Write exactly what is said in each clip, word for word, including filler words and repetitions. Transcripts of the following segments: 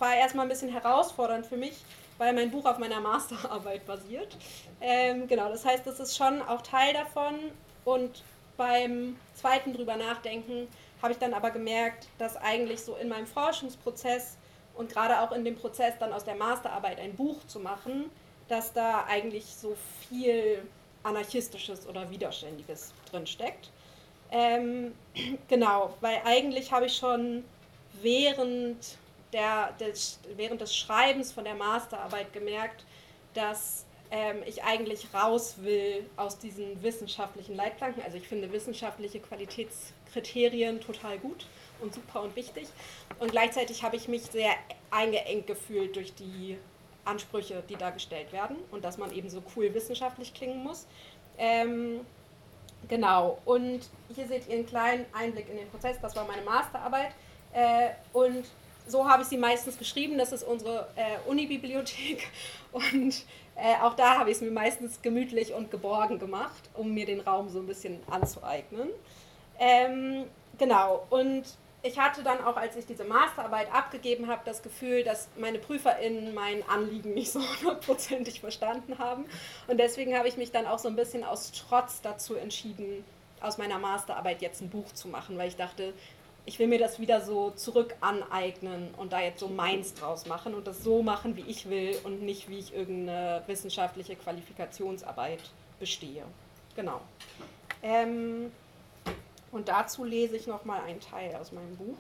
war erstmal ein bisschen herausfordernd für mich, weil mein Buch auf meiner Masterarbeit basiert. Ähm, genau, das heißt, das ist schon auch Teil davon. Und beim zweiten drüber nachdenken habe ich dann aber gemerkt, dass eigentlich so in meinem Forschungsprozess und gerade auch in dem Prozess dann aus der Masterarbeit ein Buch zu machen, dass da eigentlich so viel Anarchistisches oder Widerständiges drin steckt. Ähm, genau, weil eigentlich habe ich schon während, der, des, während des Schreibens von der Masterarbeit gemerkt, dass ähm, ich eigentlich raus will aus diesen wissenschaftlichen Leitplanken. Also ich finde wissenschaftliche Qualitätskriterien total gut und super und wichtig. Und gleichzeitig habe ich mich sehr eingeengt gefühlt durch die Ansprüche, die da gestellt werden und dass man eben so cool wissenschaftlich klingen muss. Ähm, Genau, und hier seht ihr einen kleinen Einblick in den Prozess, das war meine Masterarbeit äh, und so habe ich sie meistens geschrieben, das ist unsere äh, Uni-Bibliothek und äh, auch da habe ich es mir meistens gemütlich und geborgen gemacht, um mir den Raum so ein bisschen anzueignen. Ähm, genau, und ich hatte dann auch, als ich diese Masterarbeit abgegeben habe, das Gefühl, dass meine PrüferInnen mein Anliegen nicht so hundertprozentig verstanden haben. Und deswegen habe ich mich dann auch so ein bisschen aus Trotz dazu entschieden, aus meiner Masterarbeit jetzt ein Buch zu machen, weil ich dachte, ich will mir das wieder so zurück aneignen und da jetzt so meins draus machen und das so machen, wie ich will und nicht, wie ich irgendeine wissenschaftliche Qualifikationsarbeit bestehe. Genau. Ähm, Und dazu lese ich nochmal einen Teil aus meinem Buch.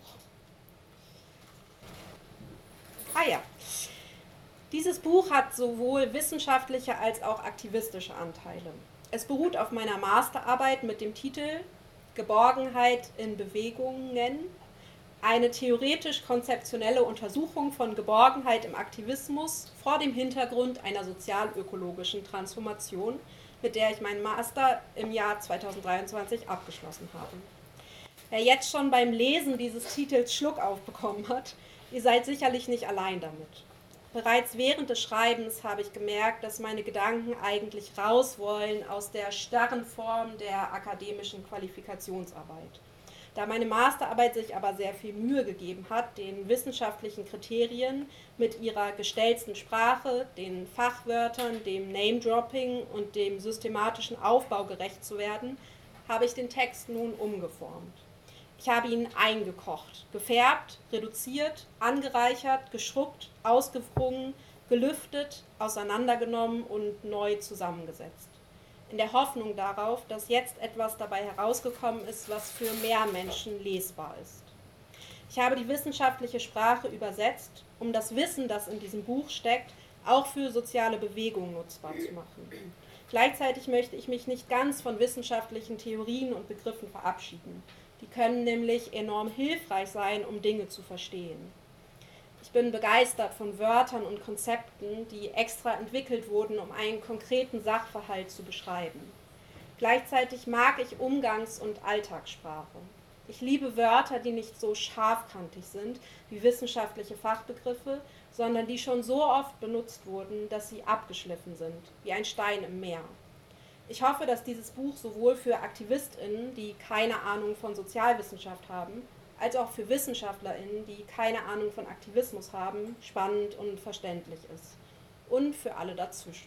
Ah ja, dieses Buch hat sowohl wissenschaftliche als auch aktivistische Anteile. Es beruht auf meiner Masterarbeit mit dem Titel Geborgenheit in Bewegungen, eine theoretisch-konzeptionelle Untersuchung von Geborgenheit im Aktivismus vor dem Hintergrund einer sozialökologischen Transformation, mit der ich meinen Master im Jahr zweitausenddreiundzwanzig abgeschlossen habe. Wer jetzt schon beim Lesen dieses Titels Schluck aufbekommen hat, ihr seid sicherlich nicht allein damit. Bereits während des Schreibens habe ich gemerkt, dass meine Gedanken eigentlich raus wollen aus der starren Form der akademischen Qualifikationsarbeit. Da meine Masterarbeit sich aber sehr viel Mühe gegeben hat, den wissenschaftlichen Kriterien mit ihrer gestellten Sprache, den Fachwörtern, dem Name-Dropping und dem systematischen Aufbau gerecht zu werden, habe ich den Text nun umgeformt. Ich habe ihn eingekocht, gefärbt, reduziert, angereichert, geschrubbt, ausgewrungen, gelüftet, auseinandergenommen und neu zusammengesetzt. In der Hoffnung darauf, dass jetzt etwas dabei herausgekommen ist, was für mehr Menschen lesbar ist. Ich habe die wissenschaftliche Sprache übersetzt, um das Wissen, das in diesem Buch steckt, auch für soziale Bewegungen nutzbar zu machen. Gleichzeitig möchte ich mich nicht ganz von wissenschaftlichen Theorien und Begriffen verabschieden. Die können nämlich enorm hilfreich sein, um Dinge zu verstehen. Ich bin begeistert von Wörtern und Konzepten, die extra entwickelt wurden, um einen konkreten Sachverhalt zu beschreiben. Gleichzeitig mag ich Umgangs- und Alltagssprache. Ich liebe Wörter, die nicht so scharfkantig sind wie wissenschaftliche Fachbegriffe, sondern die schon so oft benutzt wurden, dass sie abgeschliffen sind, wie ein Stein im Meer. Ich hoffe, dass dieses Buch sowohl für AktivistInnen, die keine Ahnung von Sozialwissenschaft haben, als auch für WissenschaftlerInnen, die keine Ahnung von Aktivismus haben, spannend und verständlich ist. Und für alle dazwischen.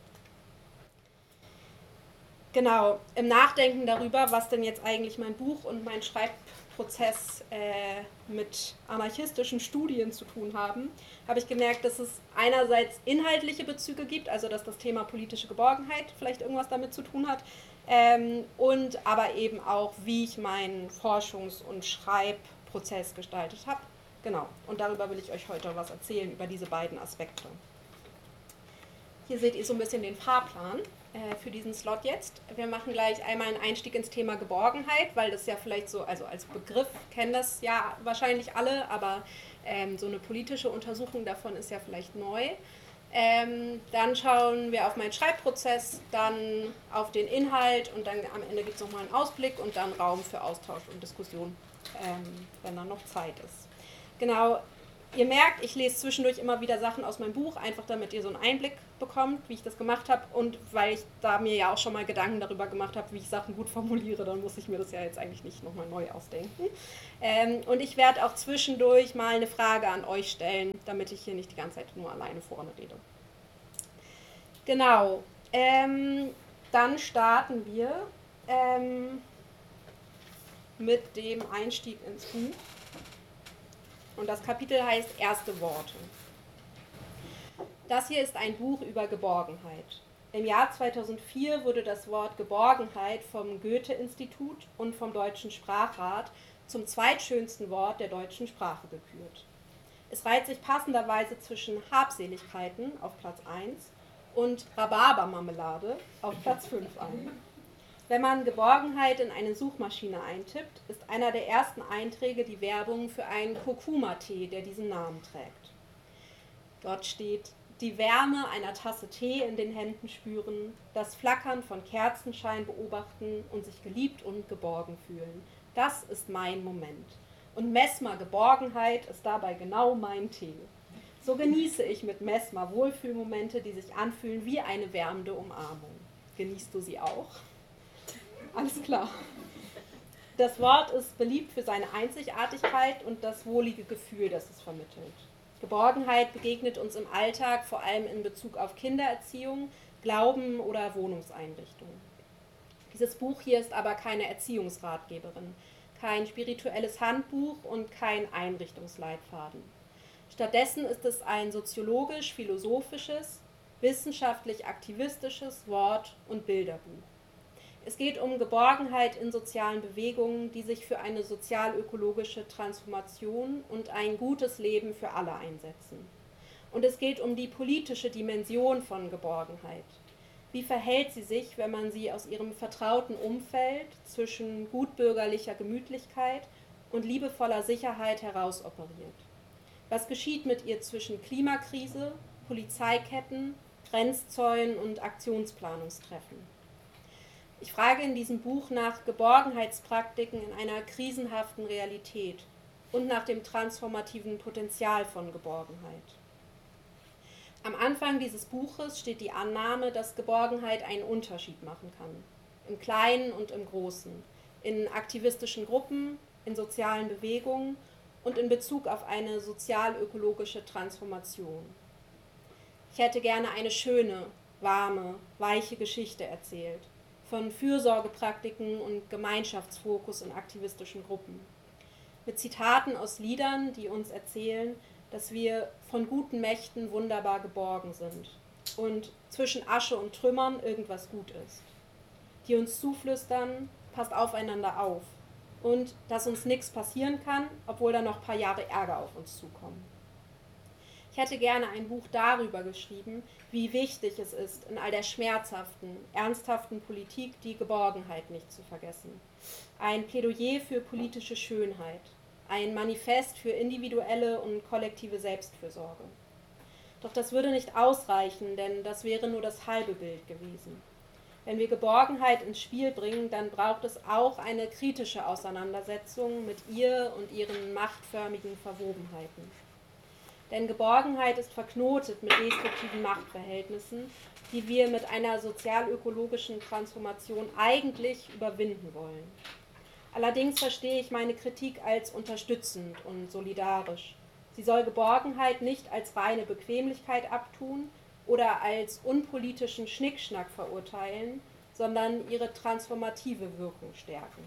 Genau, im Nachdenken darüber, was denn jetzt eigentlich mein Buch und mein Schreibprozess äh, mit anarchistischen Studien zu tun haben, habe ich gemerkt, dass es einerseits inhaltliche Bezüge gibt, also dass das Thema politische Geborgenheit vielleicht irgendwas damit zu tun hat, ähm, und aber eben auch, wie ich meinen Forschungs- und Schreibprozess gestaltet habe. Genau, und darüber will ich euch heute was erzählen, über diese beiden Aspekte. Hier seht ihr so ein bisschen den Fahrplan äh, für diesen Slot jetzt. Wir machen gleich einmal einen Einstieg ins Thema Geborgenheit, weil das ja vielleicht so, also als Begriff kennen das ja wahrscheinlich alle, aber ähm, so eine politische Untersuchung davon ist ja vielleicht neu. Ähm, dann schauen wir auf meinen Schreibprozess, dann auf den Inhalt und dann am Ende gibt es nochmal einen Ausblick und dann Raum für Austausch und Diskussion, ähm, wenn dann noch Zeit ist. Genau. Ihr merkt, ich lese zwischendurch immer wieder Sachen aus meinem Buch, einfach damit ihr so einen Einblick bekommt, wie ich das gemacht habe und weil ich da mir ja auch schon mal Gedanken darüber gemacht habe, wie ich Sachen gut formuliere, dann muss ich mir das ja jetzt eigentlich nicht nochmal neu ausdenken. Ähm, und ich werde auch zwischendurch mal eine Frage an euch stellen, damit ich hier nicht die ganze Zeit nur alleine vorne rede. Genau, ähm, dann starten wir ähm, mit dem Einstieg ins Buch. Und das Kapitel heißt Erste Worte. Das hier ist ein Buch über Geborgenheit. Im Jahr zweitausendvier wurde das Wort Geborgenheit vom Goethe-Institut und vom Deutschen Sprachrat zum zweitschönsten Wort der deutschen Sprache gekürt. Es reiht sich passenderweise zwischen Habseligkeiten auf Platz eins und Rhabarbermarmelade auf Platz fünf ein. Wenn man Geborgenheit in eine Suchmaschine eintippt, ist einer der ersten Einträge die Werbung für einen Kurkuma-Tee, der diesen Namen trägt. Dort steht: Die Wärme einer Tasse Tee in den Händen spüren, das Flackern von Kerzenschein beobachten und sich geliebt und geborgen fühlen. Das ist mein Moment. Und Messmer Geborgenheit ist dabei genau mein Tee. So genieße ich mit Messmer Wohlfühlmomente, die sich anfühlen wie eine wärmende Umarmung. Genießt du sie auch? Alles klar. Das Wort ist beliebt für seine Einzigartigkeit und das wohlige Gefühl, das es vermittelt. Geborgenheit begegnet uns im Alltag, vor allem in Bezug auf Kindererziehung, Glauben oder Wohnungseinrichtungen. Dieses Buch hier ist aber keine Erziehungsratgeberin, kein spirituelles Handbuch und kein Einrichtungsleitfaden. Stattdessen ist es ein soziologisch-philosophisches, wissenschaftlich-aktivistisches Wort- und Bilderbuch. Es geht um Geborgenheit in sozialen Bewegungen, die sich für eine sozial-ökologische Transformation und ein gutes Leben für alle einsetzen. Und es geht um die politische Dimension von Geborgenheit. Wie verhält sie sich, wenn man sie aus ihrem vertrauten Umfeld zwischen gutbürgerlicher Gemütlichkeit und liebevoller Sicherheit herausoperiert? Was geschieht mit ihr zwischen Klimakrise, Polizeiketten, Grenzzäunen und Aktionsplanungstreffen? Ich frage in diesem Buch nach Geborgenheitspraktiken in einer krisenhaften Realität und nach dem transformativen Potenzial von Geborgenheit. Am Anfang dieses Buches steht die Annahme, dass Geborgenheit einen Unterschied machen kann, im Kleinen und im Großen, in aktivistischen Gruppen, in sozialen Bewegungen und in Bezug auf eine sozial-ökologische Transformation. Ich hätte gerne eine schöne, warme, weiche Geschichte erzählt, von Fürsorgepraktiken und Gemeinschaftsfokus in aktivistischen Gruppen. Mit Zitaten aus Liedern, die uns erzählen, dass wir von guten Mächten wunderbar geborgen sind und zwischen Asche und Trümmern irgendwas gut ist. Die uns zuflüstern, passt aufeinander auf und dass uns nichts passieren kann, obwohl da noch ein paar Jahre Ärger auf uns zukommen. Ich hätte gerne ein Buch darüber geschrieben, wie wichtig es ist, in all der schmerzhaften, ernsthaften Politik die Geborgenheit nicht zu vergessen. Ein Plädoyer für politische Schönheit, ein Manifest für individuelle und kollektive Selbstfürsorge. Doch das würde nicht ausreichen, denn das wäre nur das halbe Bild gewesen. Wenn wir Geborgenheit ins Spiel bringen, dann braucht es auch eine kritische Auseinandersetzung mit ihr und ihren machtförmigen Verwobenheiten. Denn Geborgenheit ist verknotet mit destruktiven Machtverhältnissen, die wir mit einer sozial-ökologischen Transformation eigentlich überwinden wollen. Allerdings verstehe ich meine Kritik als unterstützend und solidarisch. Sie soll Geborgenheit nicht als reine Bequemlichkeit abtun oder als unpolitischen Schnickschnack verurteilen, sondern ihre transformative Wirkung stärken.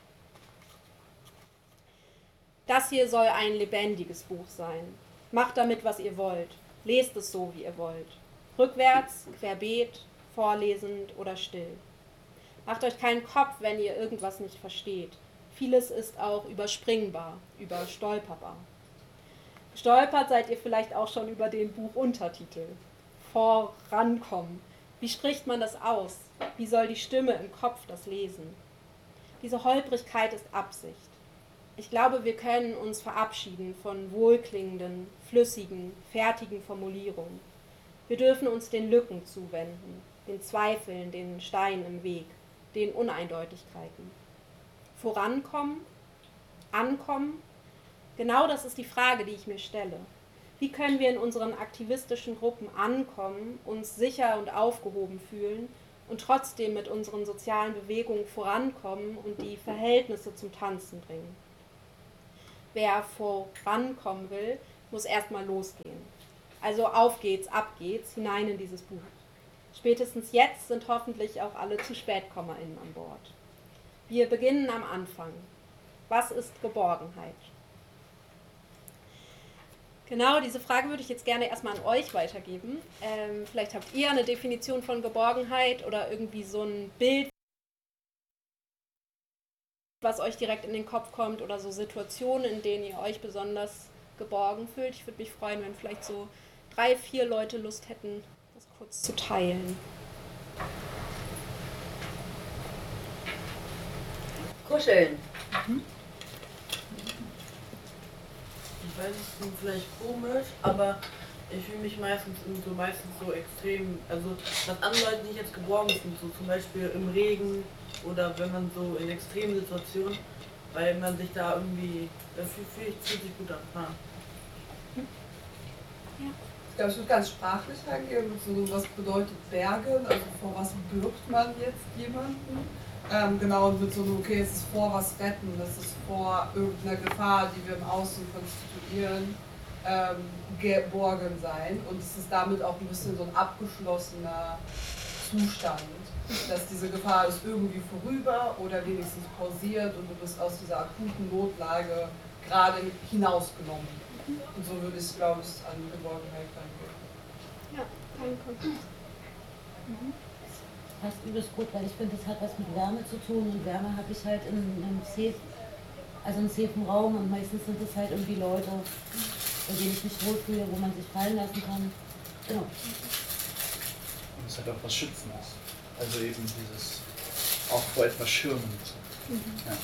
Das hier soll ein lebendiges Buch sein. Macht damit, was ihr wollt. Lest es so, wie ihr wollt. Rückwärts, querbeet, vorlesend oder still. Macht euch keinen Kopf, wenn ihr irgendwas nicht versteht. Vieles ist auch überspringbar, überstolperbar. Gestolpert seid ihr vielleicht auch schon über den Buchuntertitel. Vorankommen. Wie spricht man das aus? Wie soll die Stimme im Kopf das lesen? Diese Holprigkeit ist Absicht. Ich glaube, wir können uns verabschieden von wohlklingenden, flüssigen, fertigen Formulierungen. Wir dürfen uns den Lücken zuwenden, den Zweifeln, den Steinen im Weg, den Uneindeutigkeiten. Vorankommen, ankommen, genau das ist die Frage, die ich mir stelle. Wie können wir in unseren aktivistischen Gruppen ankommen, uns sicher und aufgehoben fühlen und trotzdem mit unseren sozialen Bewegungen vorankommen und die Verhältnisse zum Tanzen bringen? Wer vorankommen will, muss erstmal losgehen. Also auf geht's, ab geht's, hinein in dieses Buch. Spätestens jetzt sind hoffentlich auch alle Zu-Spät-KommerInnen an Bord. Wir beginnen am Anfang. Was ist Geborgenheit? Genau, diese Frage würde ich jetzt gerne erstmal an euch weitergeben. Ähm, vielleicht habt ihr eine Definition von Geborgenheit oder irgendwie so ein Bild, was euch direkt in den Kopf kommt oder so Situationen, in denen ihr euch besonders geborgen fühlt. Ich würde mich freuen, wenn vielleicht so drei, vier Leute Lust hätten, das kurz zu teilen. Kuscheln. Mhm. Ich weiß, es klingt vielleicht komisch, aber ich fühle mich meistens so meistens so extrem, also was andere Leute nicht jetzt geborgen sind, so zum Beispiel im Regen oder wenn man so in extremen Situationen, weil man sich da irgendwie, da fühlt, fühlt sich gut an. Ja. Ich glaube, ich würde ganz sprachlich reingehen, so, was bedeutet Bergen, also vor was birgt man jetzt jemanden? Ähm, genau, und mit so einem, okay, es ist vor was retten, es ist vor irgendeiner Gefahr, die wir im Außen konstituieren, ähm, geborgen sein. Und es ist damit auch ein bisschen so ein abgeschlossener Zustand, dass diese Gefahr ist irgendwie vorüber oder wenigstens pausiert und du bist aus dieser akuten Notlage gerade hinausgenommen. Und so würde ich, glaube ich, an Geborgenheit rangehen. Ja, danke. Mhm. Passt übelst gut, weil ich finde, das hat was mit Wärme zu tun und Wärme habe ich halt in einem safe, also einen safen Raum und meistens sind es halt irgendwie Leute, bei denen ich mich wohlfühle, wo man sich fallen lassen kann. Genau. Und es hat auch was Schützendes. Also eben dieses auch vor etwas schirmen. So. Mhm. Ja.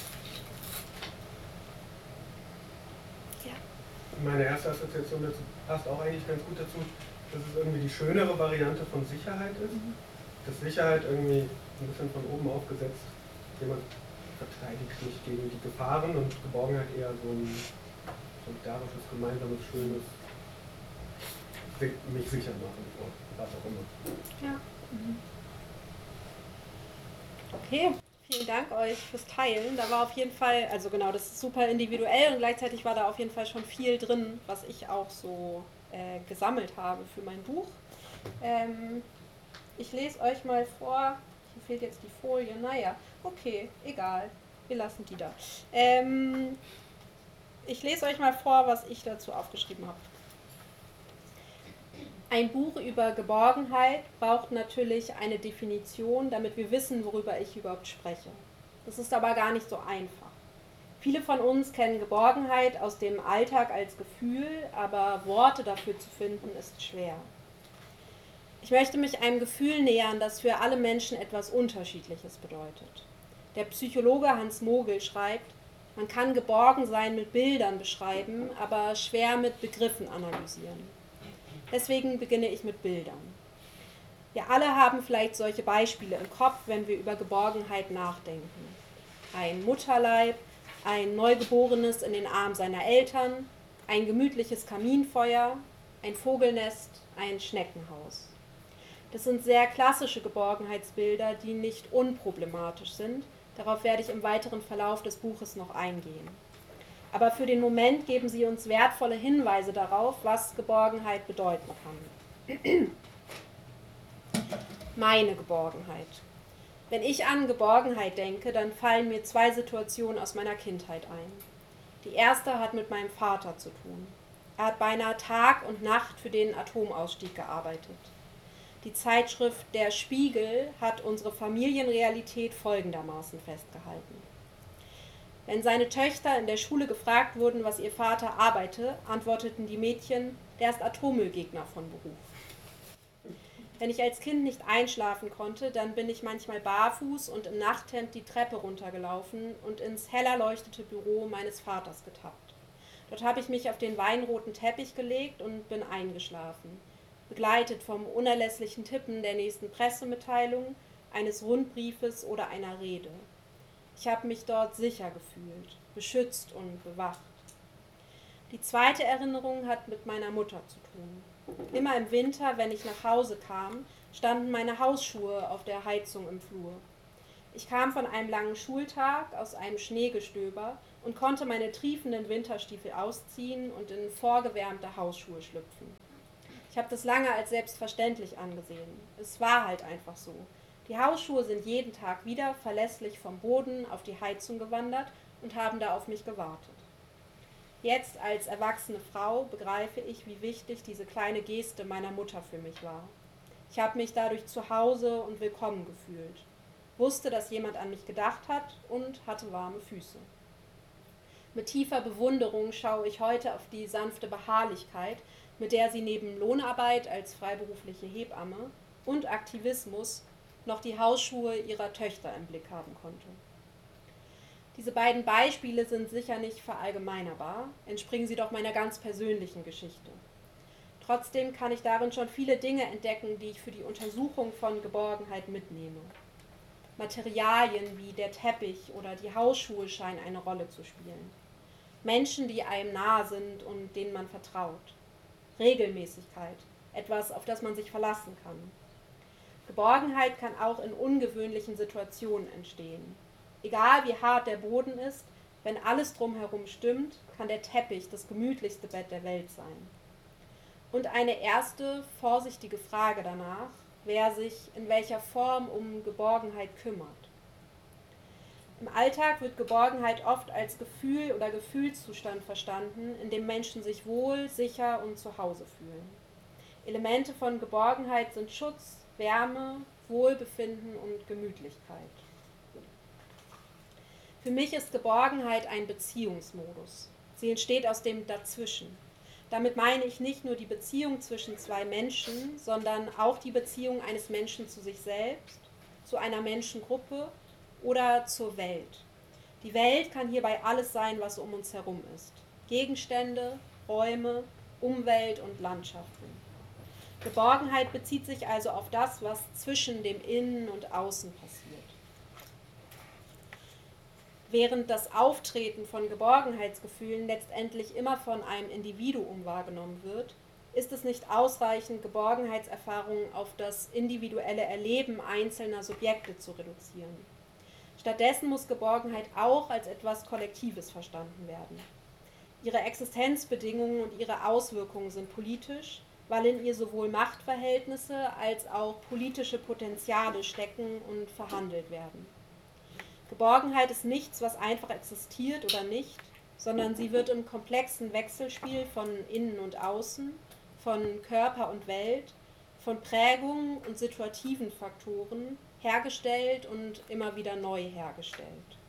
Meine erste Assoziation dazu passt auch eigentlich ganz gut dazu, dass es irgendwie die schönere Variante von Sicherheit ist. Mhm. Dass Sicherheit irgendwie ein bisschen von oben aufgesetzt, jemand verteidigt mich gegen die Gefahren und Geborgenheit eher so ein solidarisches, gemeinsames, schönes, mich sicher machen vor was auch immer. Ja. Mhm. Okay. Vielen Dank euch fürs Teilen. Da war auf jeden Fall, also genau, das ist super individuell und gleichzeitig war da auf jeden Fall schon viel drin, was ich auch so äh, gesammelt habe für mein Buch. Ähm, ich lese euch mal vor, hier fehlt jetzt die Folie, naja, okay, egal, wir lassen die da. Ähm, ich lese euch mal vor, was ich dazu aufgeschrieben habe. Ein Buch über Geborgenheit braucht natürlich eine Definition, damit wir wissen, worüber ich überhaupt spreche. Das ist aber gar nicht so einfach. Viele von uns kennen Geborgenheit aus dem Alltag als Gefühl, aber Worte dafür zu finden, ist schwer. Ich möchte mich einem Gefühl nähern, das für alle Menschen etwas Unterschiedliches bedeutet. Der Psychologe Hans Mogel schreibt, man kann Geborgensein mit Bildern beschreiben, aber schwer mit Begriffen analysieren. Deswegen beginne ich mit Bildern. Wir alle haben vielleicht solche Beispiele im Kopf, wenn wir über Geborgenheit nachdenken. Ein Mutterleib, ein Neugeborenes in den Armen seiner Eltern, ein gemütliches Kaminfeuer, ein Vogelnest, ein Schneckenhaus. Das sind sehr klassische Geborgenheitsbilder, die nicht unproblematisch sind. Darauf werde ich im weiteren Verlauf des Buches noch eingehen. Aber für den Moment geben sie uns wertvolle Hinweise darauf, was Geborgenheit bedeuten kann. Meine Geborgenheit. Wenn ich an Geborgenheit denke, dann fallen mir zwei Situationen aus meiner Kindheit ein. Die erste hat mit meinem Vater zu tun. Er hat beinahe Tag und Nacht für den Atomausstieg gearbeitet. Die Zeitschrift Der Spiegel hat unsere Familienrealität folgendermaßen festgehalten. Wenn seine Töchter in der Schule gefragt wurden, was ihr Vater arbeite, antworteten die Mädchen, der ist Atommüllgegner von Beruf. Wenn ich als Kind nicht einschlafen konnte, dann bin ich manchmal barfuß und im Nachthemd die Treppe runtergelaufen und ins hell erleuchtete Büro meines Vaters getappt. Dort habe ich mich auf den weinroten Teppich gelegt und bin eingeschlafen, begleitet vom unerlässlichen Tippen der nächsten Pressemitteilung, eines Rundbriefes oder einer Rede. Ich habe mich dort sicher gefühlt, beschützt und bewacht. Die zweite Erinnerung hat mit meiner Mutter zu tun. Immer im Winter, wenn ich nach Hause kam, standen meine Hausschuhe auf der Heizung im Flur. Ich kam von einem langen Schultag aus einem Schneegestöber und konnte meine triefenden Winterstiefel ausziehen und in vorgewärmte Hausschuhe schlüpfen. Ich habe das lange als selbstverständlich angesehen. Es war halt einfach so. Die Hausschuhe sind jeden Tag wieder verlässlich vom Boden auf die Heizung gewandert und haben da auf mich gewartet. Jetzt als erwachsene Frau begreife ich, wie wichtig diese kleine Geste meiner Mutter für mich war. Ich habe mich dadurch zu Hause und willkommen gefühlt, wusste, dass jemand an mich gedacht hat und hatte warme Füße. Mit tiefer Bewunderung schaue ich heute auf die sanfte Beharrlichkeit, mit der sie neben Lohnarbeit als freiberufliche Hebamme und Aktivismus noch die Hausschuhe ihrer Töchter im Blick haben konnte. Diese beiden Beispiele sind sicher nicht verallgemeinerbar, entspringen sie doch meiner ganz persönlichen Geschichte. Trotzdem kann ich darin schon viele Dinge entdecken, die ich für die Untersuchung von Geborgenheit mitnehme. Materialien wie der Teppich oder die Hausschuhe scheinen eine Rolle zu spielen. Menschen, die einem nahe sind und denen man vertraut. Regelmäßigkeit, etwas, auf das man sich verlassen kann. Geborgenheit kann auch in ungewöhnlichen Situationen entstehen. Egal wie hart der Boden ist, wenn alles drumherum stimmt, kann der Teppich das gemütlichste Bett der Welt sein. Und eine erste, vorsichtige Frage danach, wer sich in welcher Form um Geborgenheit kümmert. Im Alltag wird Geborgenheit oft als Gefühl oder Gefühlszustand verstanden, in dem Menschen sich wohl, sicher und zu Hause fühlen. Elemente von Geborgenheit sind Schutz, Wärme, Wohlbefinden und Gemütlichkeit. Für mich ist Geborgenheit ein Beziehungsmodus. Sie entsteht aus dem Dazwischen. Damit meine ich nicht nur die Beziehung zwischen zwei Menschen, sondern auch die Beziehung eines Menschen zu sich selbst, zu einer Menschengruppe oder zur Welt. Die Welt kann hierbei alles sein, was um uns herum ist. Gegenstände, Räume, Umwelt und Landschaften. Geborgenheit bezieht sich also auf das, was zwischen dem Innen und Außen passiert. Während das Auftreten von Geborgenheitsgefühlen letztendlich immer von einem Individuum wahrgenommen wird, ist es nicht ausreichend, Geborgenheitserfahrungen auf das individuelle Erleben einzelner Subjekte zu reduzieren. Stattdessen muss Geborgenheit auch als etwas Kollektives verstanden werden. Ihre Existenzbedingungen und ihre Auswirkungen sind politisch, weil in ihr sowohl Machtverhältnisse als auch politische Potenziale stecken und verhandelt werden. Geborgenheit ist nichts, was einfach existiert oder nicht, sondern sie wird im komplexen Wechselspiel von Innen und Außen, von Körper und Welt, von Prägungen und situativen Faktoren hergestellt und immer wieder neu hergestellt.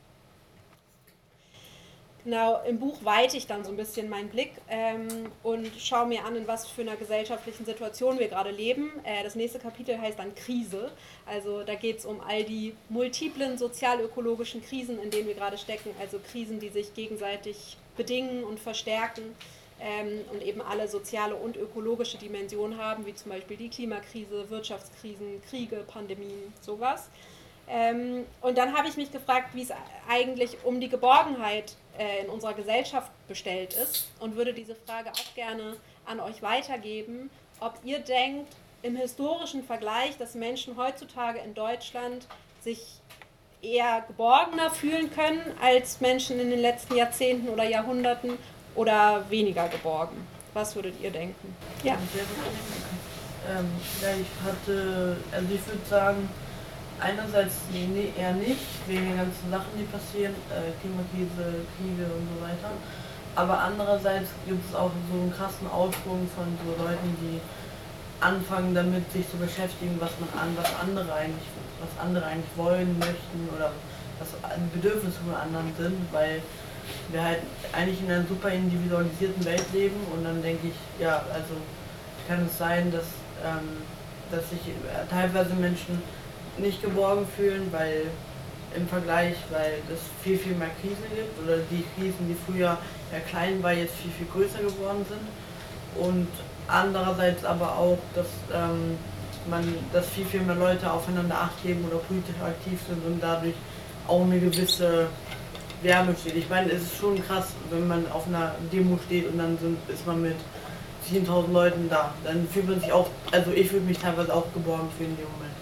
Genau, im Buch weite ich dann so ein bisschen meinen Blick ähm, und schaue mir an, in was für einer gesellschaftlichen Situation wir gerade leben. Äh, das nächste Kapitel heißt dann Krise. Also da geht es um all die multiplen sozial-ökologischen Krisen, in denen wir gerade stecken. Also Krisen, die sich gegenseitig bedingen und verstärken ähm, und eben alle soziale und ökologische Dimensionen haben, wie zum Beispiel die Klimakrise, Wirtschaftskrisen, Kriege, Pandemien, sowas. Ähm, und dann habe ich mich gefragt, wie es eigentlich um die Geborgenheit äh, in unserer Gesellschaft bestellt ist und würde diese Frage auch gerne an euch weitergeben, ob ihr denkt, im historischen Vergleich, dass Menschen heutzutage in Deutschland sich eher geborgener fühlen können als Menschen in den letzten Jahrzehnten oder Jahrhunderten oder weniger geborgen. Was würdet ihr denken? Ja. Ähm, ja, ich hatte, also ich würde sagen, einerseits nee, eher nicht, wegen den ganzen Sachen, die passieren, äh, Klimakrise, Kriege und so weiter. Aber andererseits gibt es auch so einen krassen Aufschwung von so Leuten, die anfangen damit, sich zu beschäftigen, was man an, was andere eigentlich, was andere eigentlich wollen, möchten oder was Bedürfnisse von anderen sind, weil wir halt eigentlich in einer super individualisierten Welt leben und dann denke ich, ja, also kann es sein, dass, ähm, dass sich teilweise Menschen nicht geborgen fühlen, weil im Vergleich, weil es viel, viel mehr Krisen gibt oder die Krisen, die früher ja klein waren, jetzt viel, viel größer geworden sind. Und andererseits aber auch, dass ähm, man, dass viel, viel mehr Leute aufeinander Acht geben oder politisch aktiv sind und dadurch auch eine gewisse Wärme steht. Ich meine, es ist schon krass, wenn man auf einer Demo steht und dann sind, ist man mit zehntausend Leuten da. Dann fühlt man sich auch, also ich würde mich teilweise auch geborgen fühlen in dem Moment.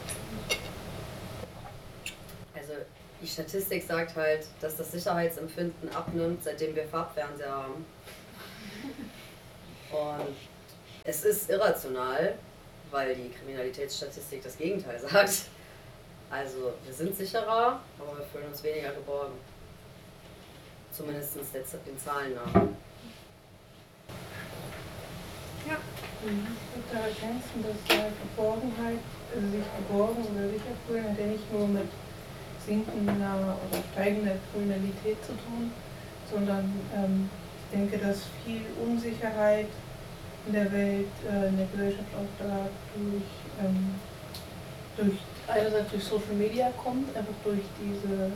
Also die Statistik sagt halt, dass das Sicherheitsempfinden abnimmt, seitdem wir Farbfernseher haben. Und es ist irrational, weil die Kriminalitätsstatistik das Gegenteil sagt. Also wir sind sicherer, aber wir fühlen uns weniger geborgen. Zumindest den Zahlen nach. Ja. Ich würde da ergänzen, dass äh, Geborgenheit, also sich geborgen oder sicher fühlen, hat ja nicht nur mit sinkender oder steigender Kriminalität zu tun, sondern ähm, ich denke, dass viel Unsicherheit in der Welt, äh, in der Gesellschaft auch da durch, ähm, durch einerseits durch Social Media kommt, einfach durch diese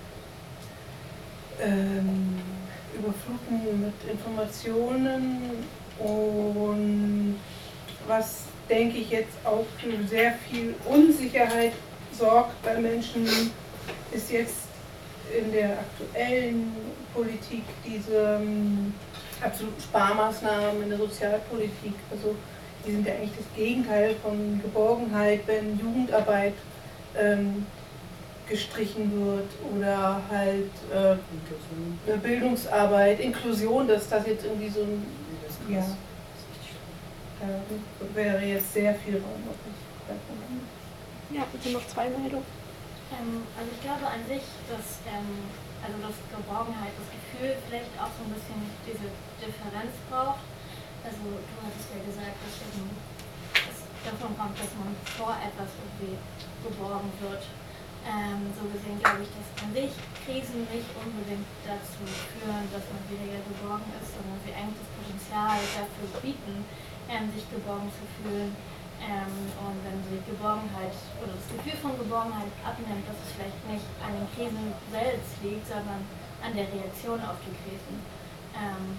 ähm, Überfluten mit Informationen und was, denke ich, jetzt auch für sehr viel Unsicherheit sorgt bei Menschen, ist jetzt in der aktuellen Politik diese ähm, absoluten Sparmaßnahmen in der Sozialpolitik. Also die sind ja eigentlich das Gegenteil von Geborgenheit, wenn Jugendarbeit ähm, gestrichen wird oder halt äh, eine Bildungsarbeit, Inklusion, dass das jetzt irgendwie so ein, ja, da wäre jetzt sehr viel Raum. Ja, bitte noch zwei Meldungen. Ähm, also ich glaube an sich, dass ähm, also das Geborgenheit, das Gefühl vielleicht auch so ein bisschen diese Differenz braucht. Also du hattest ja gesagt, dass eben es davon kommt, dass man vor etwas irgendwie geborgen wird. Ähm, so gesehen glaube ich, dass an sich Krisen nicht unbedingt dazu führen, dass man weniger geborgen ist, sondern sie eigentlich das Potenzial dafür bieten, ähm, sich geborgen zu fühlen. Ähm, und wenn die Geborgenheit oder das Gefühl von Geborgenheit abnimmt, dass es vielleicht nicht an den Krisen selbst liegt, sondern an der Reaktion auf die Krisen. Ähm,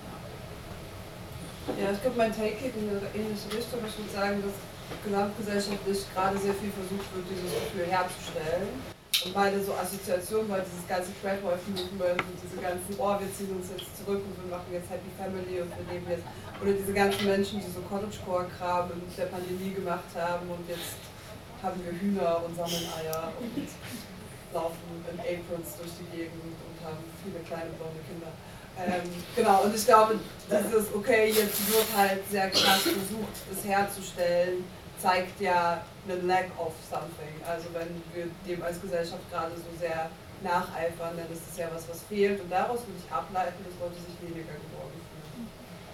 Ja, ich glaube, mein Take geht in eine ähnliche Richtung. Ich würde sagen, dass gesamtgesellschaftlich gerade sehr viel versucht wird, dieses Gefühl herzustellen. Und beide so Assoziationen, weil dieses ganze Crack-Movement und diese ganzen, oh, wir ziehen uns jetzt zurück und wir machen jetzt Happy Family und wir leben jetzt, oder diese ganzen Menschen, die so Cottagecore-Kram in der Pandemie gemacht haben und jetzt haben wir Hühner und sammeln Eier und laufen in Aprons durch die Gegend und haben viele kleine blonde Kinder. Ähm, genau, und ich glaube, dieses, okay, jetzt wird halt sehr krass versucht, das herzustellen, zeigt ja einen Lack of something. Also wenn wir dem als Gesellschaft gerade so sehr nacheifern, dann ist es ja was, was fehlt. Und daraus würde ich ableiten, dass Leute sich weniger geborgen fühlen.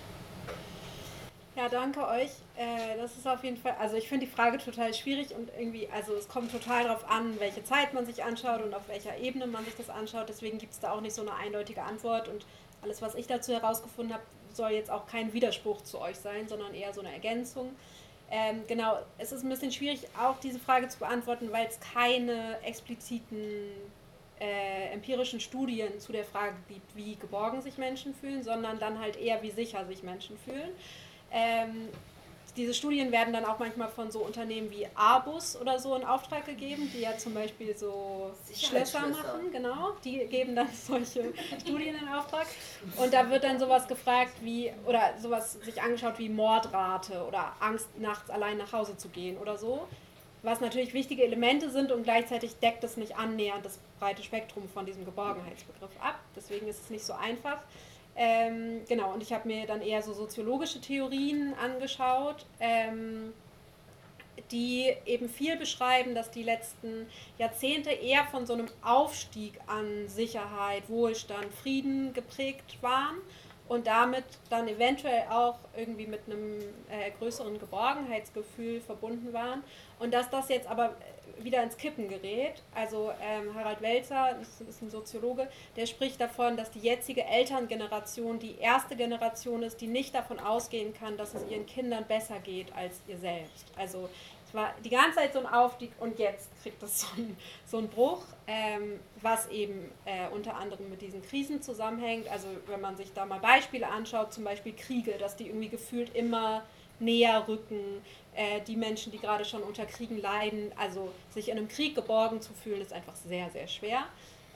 Ja, danke euch. Äh, das ist auf jeden Fall, also ich finde die Frage total schwierig und irgendwie, also es kommt total darauf an, welche Zeit man sich anschaut und auf welcher Ebene man sich das anschaut. Deswegen gibt es da auch nicht so eine eindeutige Antwort und alles, was ich dazu herausgefunden habe, soll jetzt auch kein Widerspruch zu euch sein, sondern eher so eine Ergänzung. Ähm, genau, es ist ein bisschen schwierig, auch diese Frage zu beantworten, weil es keine expliziten äh, empirischen Studien zu der Frage gibt, wie geborgen sich Menschen fühlen, sondern dann halt eher, wie sicher sich Menschen fühlen. Ähm, diese Studien werden dann auch manchmal von so Unternehmen wie Airbus oder so in Auftrag gegeben, die ja zum Beispiel so Schlösser machen, genau, die geben dann solche Studien in Auftrag und da wird dann sowas gefragt wie, oder sowas sich angeschaut wie Mordrate oder Angst, nachts allein nach Hause zu gehen oder so, was natürlich wichtige Elemente sind und gleichzeitig deckt es nicht annähernd das breite Spektrum von diesem Geborgenheitsbegriff ab, deswegen ist es nicht so einfach. Ähm, genau, und ich habe mir dann eher so soziologische Theorien angeschaut, ähm, die eben viel beschreiben, dass die letzten Jahrzehnte eher von so einem Aufstieg an Sicherheit, Wohlstand, Frieden geprägt waren und damit dann eventuell auch irgendwie mit einem äh, größeren Geborgenheitsgefühl verbunden waren und dass das jetzt aber wieder ins Kippen gerät. Also ähm, Harald Welzer, das ist ein Soziologe, der spricht davon, dass die jetzige Elterngeneration die erste Generation ist, die nicht davon ausgehen kann, dass es ihren Kindern besser geht als ihr selbst. Also es war die ganze Zeit so ein Aufstieg und jetzt kriegt es so einen so einen Bruch, ähm, was eben äh, unter anderem mit diesen Krisen zusammenhängt. Also wenn man sich da mal Beispiele anschaut, zum Beispiel Kriege, dass die irgendwie gefühlt immer näher rücken, äh, die Menschen, die gerade schon unter Kriegen leiden, also sich in einem Krieg geborgen zu fühlen, ist einfach sehr, sehr schwer.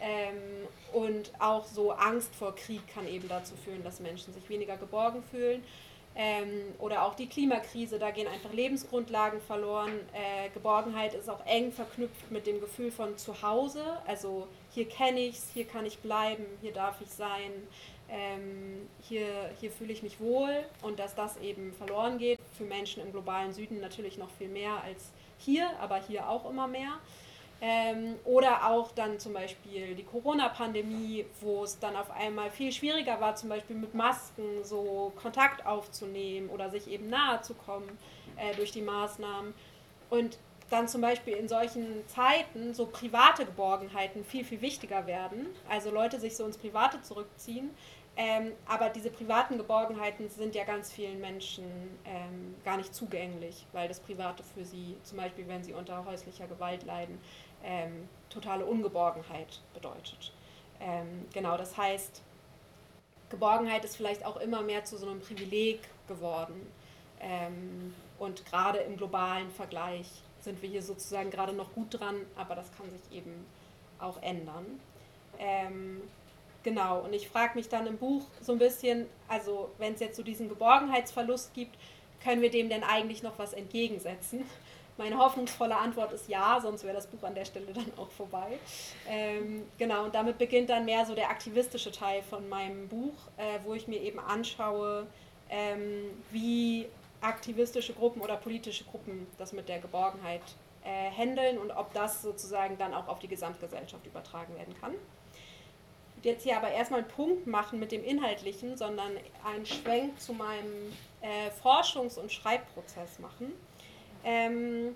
Ähm, und auch so Angst vor Krieg kann eben dazu führen, dass Menschen sich weniger geborgen fühlen. Ähm, oder auch die Klimakrise, da gehen einfach Lebensgrundlagen verloren. Äh, Geborgenheit ist auch eng verknüpft mit dem Gefühl von Zuhause. Also hier kenne ich es, hier kann ich bleiben, hier darf ich sein, ähm, hier, hier fühle ich mich wohl. Und dass das eben verloren geht, für Menschen im globalen Süden natürlich noch viel mehr als hier, aber hier auch immer mehr. Ähm, oder auch dann zum Beispiel die Corona-Pandemie, wo es dann auf einmal viel schwieriger war, zum Beispiel mit Masken so Kontakt aufzunehmen oder sich eben nahe zu kommen äh, durch die Maßnahmen. Und dann zum Beispiel in solchen Zeiten so private Geborgenheiten viel, viel wichtiger werden. Also Leute sich so ins Private zurückziehen. Ähm, aber diese privaten Geborgenheiten sind ja ganz vielen Menschen ähm, gar nicht zugänglich, weil das Private für sie, zum Beispiel wenn sie unter häuslicher Gewalt leiden, ähm, totale Ungeborgenheit bedeutet. Ähm, genau, das heißt, Geborgenheit ist vielleicht auch immer mehr zu so einem Privileg geworden. Ähm, und gerade im globalen Vergleich sind wir hier sozusagen gerade noch gut dran, aber das kann sich eben auch ändern. Ähm, Genau, und ich frage mich dann im Buch so ein bisschen, also wenn es jetzt so diesen Geborgenheitsverlust gibt, können wir dem denn eigentlich noch was entgegensetzen? Meine hoffnungsvolle Antwort ist ja, sonst wäre das Buch an der Stelle dann auch vorbei. Ähm, genau, und damit beginnt dann mehr so der aktivistische Teil von meinem Buch, äh, wo ich mir eben anschaue, ähm, wie aktivistische Gruppen oder politische Gruppen das mit der Geborgenheit äh, handeln und ob das sozusagen dann auch auf die Gesamtgesellschaft übertragen werden kann. Jetzt hier aber erstmal einen Punkt machen mit dem Inhaltlichen, sondern einen Schwenk zu meinem äh, Forschungs- und Schreibprozess machen. Ähm,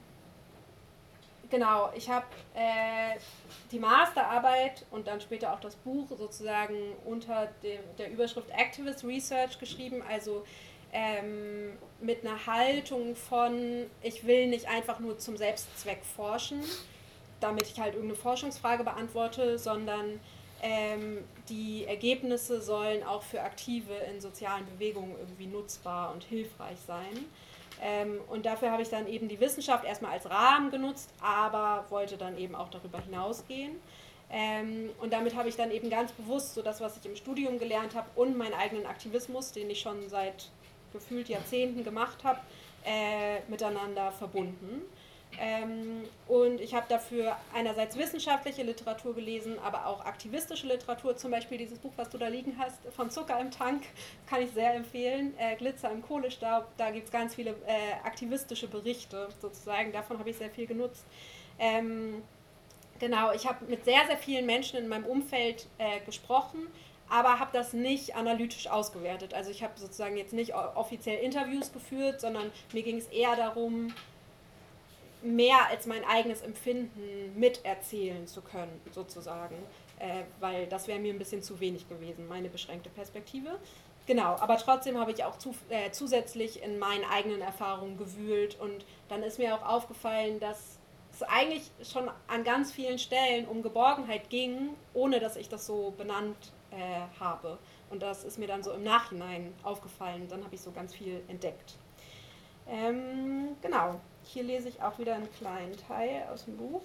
genau, ich habe äh, die Masterarbeit und dann später auch das Buch sozusagen unter dem, der Überschrift Activist Research geschrieben, also ähm, mit einer Haltung von, ich will nicht einfach nur zum Selbstzweck forschen, damit ich halt irgendeine Forschungsfrage beantworte, sondern Ähm, die Ergebnisse sollen auch für Aktive in sozialen Bewegungen irgendwie nutzbar und hilfreich sein. Ähm, und dafür habe ich dann eben die Wissenschaft erstmal als Rahmen genutzt, aber wollte dann eben auch darüber hinausgehen. Ähm, und damit habe ich dann eben ganz bewusst so das, was ich im Studium gelernt habe und meinen eigenen Aktivismus, den ich schon seit gefühlt Jahrzehnten gemacht habe, äh, miteinander verbunden. Ähm, und ich habe dafür einerseits wissenschaftliche Literatur gelesen, aber auch aktivistische Literatur, zum Beispiel dieses Buch, was du da liegen hast, von Zucker im Tank, kann ich sehr empfehlen, äh, Glitzer im Kohlestaub, da gibt es ganz viele äh, aktivistische Berichte sozusagen, davon habe ich sehr viel genutzt. Ähm, genau, ich habe mit sehr, sehr vielen Menschen in meinem Umfeld äh, gesprochen, aber habe das nicht analytisch ausgewertet. Also ich habe sozusagen jetzt nicht offiziell Interviews geführt, sondern mir ging es eher darum, mehr als mein eigenes Empfinden miterzählen zu können, sozusagen, äh, weil das wäre mir ein bisschen zu wenig gewesen, meine beschränkte Perspektive. Genau, aber trotzdem habe ich auch zu, äh, zusätzlich in meinen eigenen Erfahrungen gewühlt und dann ist mir auch aufgefallen, dass es eigentlich schon an ganz vielen Stellen um Geborgenheit ging, ohne dass ich das so benannt äh, habe. Und das ist mir dann so im Nachhinein aufgefallen, dann habe ich so ganz viel entdeckt. Ähm, genau. Hier lese ich auch wieder einen kleinen Teil aus dem Buch.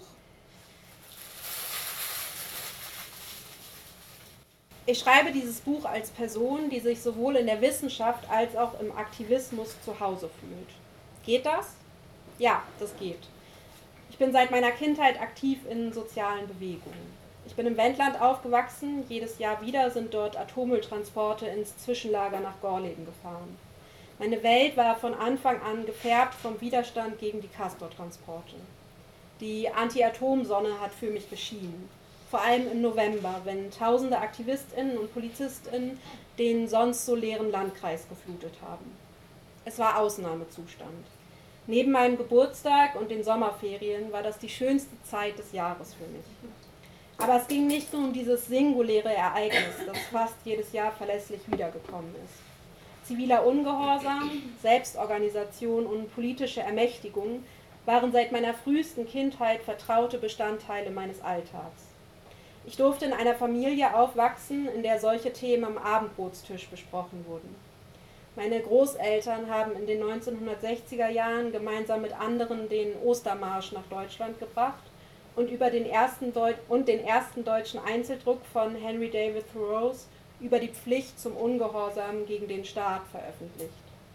Ich schreibe dieses Buch als Person, die sich sowohl in der Wissenschaft als auch im Aktivismus zu Hause fühlt. Geht das? Ja, das geht. Ich bin seit meiner Kindheit aktiv in sozialen Bewegungen. Ich bin im Wendland aufgewachsen, jedes Jahr wieder sind dort Atommülltransporte ins Zwischenlager nach Gorleben gefahren. Meine Welt war von Anfang an gefärbt vom Widerstand gegen die Castortransporte. Die Anti-Atom-Sonne hat für mich geschienen. Vor allem im November, wenn tausende AktivistInnen und PolizistInnen den sonst so leeren Landkreis geflutet haben. Es war Ausnahmezustand. Neben meinem Geburtstag und den Sommerferien war das die schönste Zeit des Jahres für mich. Aber es ging nicht nur um dieses singuläre Ereignis, das fast jedes Jahr verlässlich wiedergekommen ist. Ziviler Ungehorsam, Selbstorganisation und politische Ermächtigung waren seit meiner frühesten Kindheit vertraute Bestandteile meines Alltags. Ich durfte in einer Familie aufwachsen, in der solche Themen am Abendbrotstisch besprochen wurden. Meine Großeltern haben in den neunzehnhundertsechziger Jahren gemeinsam mit anderen den Ostermarsch nach Deutschland gebracht und, über den ersten Deu- und den ersten deutschen Einzeldruck von Henry David Thoreaus über die Pflicht zum Ungehorsam gegen den Staat veröffentlicht.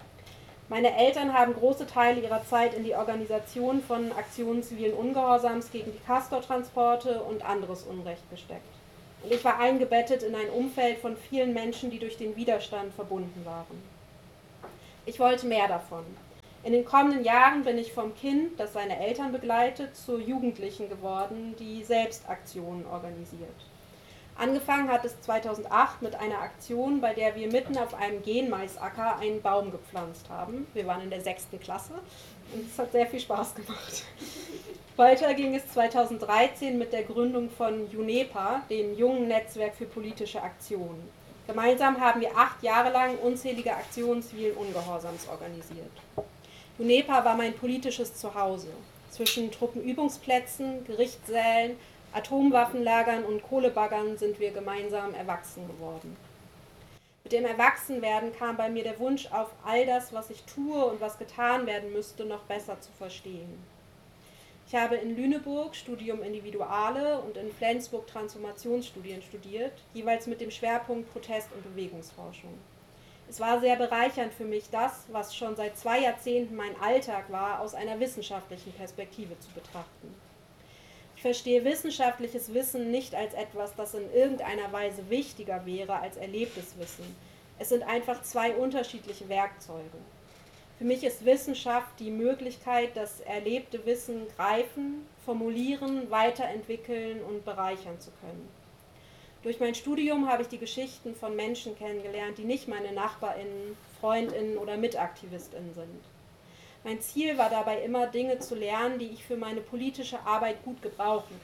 Meine Eltern haben große Teile ihrer Zeit in die Organisation von Aktionen zivilen Ungehorsams gegen die Castortransporte und anderes Unrecht gesteckt. Und ich war eingebettet in ein Umfeld von vielen Menschen, die durch den Widerstand verbunden waren. Ich wollte mehr davon. In den kommenden Jahren bin ich vom Kind, das seine Eltern begleitet, zur Jugendlichen geworden, die selbst Aktionen organisiert. Angefangen hat es zweitausendacht mit einer Aktion, bei der wir mitten auf einem Genmaisacker einen Baum gepflanzt haben. Wir waren in der sechsten Klasse und es hat sehr viel Spaß gemacht. Weiter ging es zweitausenddreizehn mit der Gründung von JUNEPA, dem Jungen Netzwerk für politische Aktionen. Gemeinsam haben wir acht Jahre lang unzählige Aktionen zivilen Ungehorsams organisiert. JUNEPA war mein politisches Zuhause. Zwischen Truppenübungsplätzen, Gerichtssälen, Atomwaffenlagern und Kohlebaggern sind wir gemeinsam erwachsen geworden. Mit dem Erwachsenwerden kam bei mir der Wunsch auf, all das, was ich tue und was getan werden müsste, noch besser zu verstehen. Ich habe in Lüneburg Studium Individuale und in Flensburg Transformationsstudien studiert, jeweils mit dem Schwerpunkt Protest- und Bewegungsforschung. Es war sehr bereichernd für mich, das, was schon seit zwei Jahrzehnten mein Alltag war, aus einer wissenschaftlichen Perspektive zu betrachten. Ich verstehe wissenschaftliches Wissen nicht als etwas, das in irgendeiner Weise wichtiger wäre als erlebtes Wissen. Es sind einfach zwei unterschiedliche Werkzeuge. Für mich ist Wissenschaft die Möglichkeit, das erlebte Wissen greifen, formulieren, weiterentwickeln und bereichern zu können. Durch mein Studium habe ich die Geschichten von Menschen kennengelernt, die nicht meine NachbarInnen, FreundInnen oder MitaktivistInnen sind. Mein Ziel war dabei immer, Dinge zu lernen, die ich für meine politische Arbeit gut gebrauchen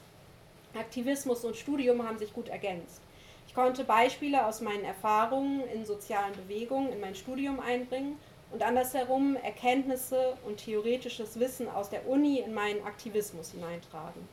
kann. Aktivismus und Studium haben sich gut ergänzt. Ich konnte Beispiele aus meinen Erfahrungen in sozialen Bewegungen in mein Studium einbringen und andersherum Erkenntnisse und theoretisches Wissen aus der Uni in meinen Aktivismus hineintragen.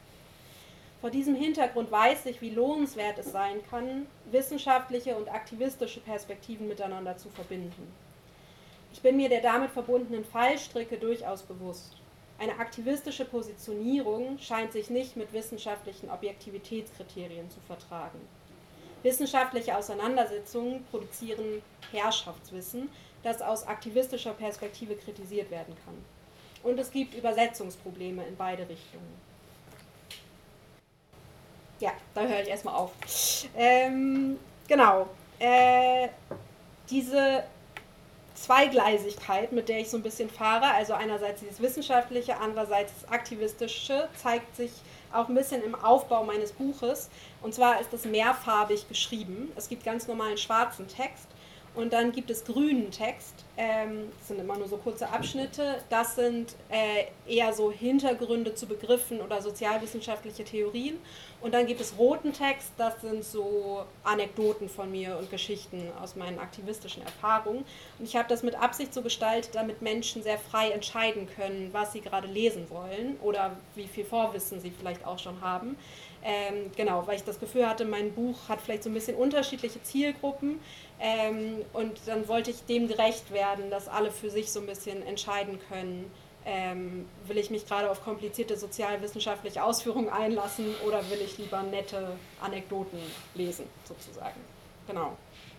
Vor diesem Hintergrund weiß ich, wie lohnenswert es sein kann, wissenschaftliche und aktivistische Perspektiven miteinander zu verbinden. Ich bin mir der damit verbundenen Fallstricke durchaus bewusst. Eine aktivistische Positionierung scheint sich nicht mit wissenschaftlichen Objektivitätskriterien zu vertragen. Wissenschaftliche Auseinandersetzungen produzieren Herrschaftswissen, das aus aktivistischer Perspektive kritisiert werden kann. Und es gibt Übersetzungsprobleme in beide Richtungen. Ja, da höre ich erstmal auf. Ähm, genau. Äh, diese Zweigleisigkeit, mit der ich so ein bisschen fahre, also einerseits dieses Wissenschaftliche, andererseits das Aktivistische, zeigt sich auch ein bisschen im Aufbau meines Buches. Und zwar ist es mehrfarbig geschrieben. Es gibt ganz normalen schwarzen Text und dann gibt es grünen Text. Ähm, das sind immer nur so kurze Abschnitte. Das sind äh, eher so Hintergründe zu Begriffen oder sozialwissenschaftliche Theorien. Und dann gibt es roten Text, das sind so Anekdoten von mir und Geschichten aus meinen aktivistischen Erfahrungen. Und ich habe das mit Absicht so gestaltet, damit Menschen sehr frei entscheiden können, was sie gerade lesen wollen oder wie viel Vorwissen sie vielleicht auch schon haben. Ähm, genau, weil ich das Gefühl hatte, mein Buch hat vielleicht so ein bisschen unterschiedliche Zielgruppen ähm, und dann wollte ich dem gerecht werden, dass alle für sich so ein bisschen entscheiden können, ähm, will ich mich gerade auf komplizierte sozialwissenschaftliche Ausführungen einlassen oder will ich lieber nette Anekdoten lesen, sozusagen. Genau.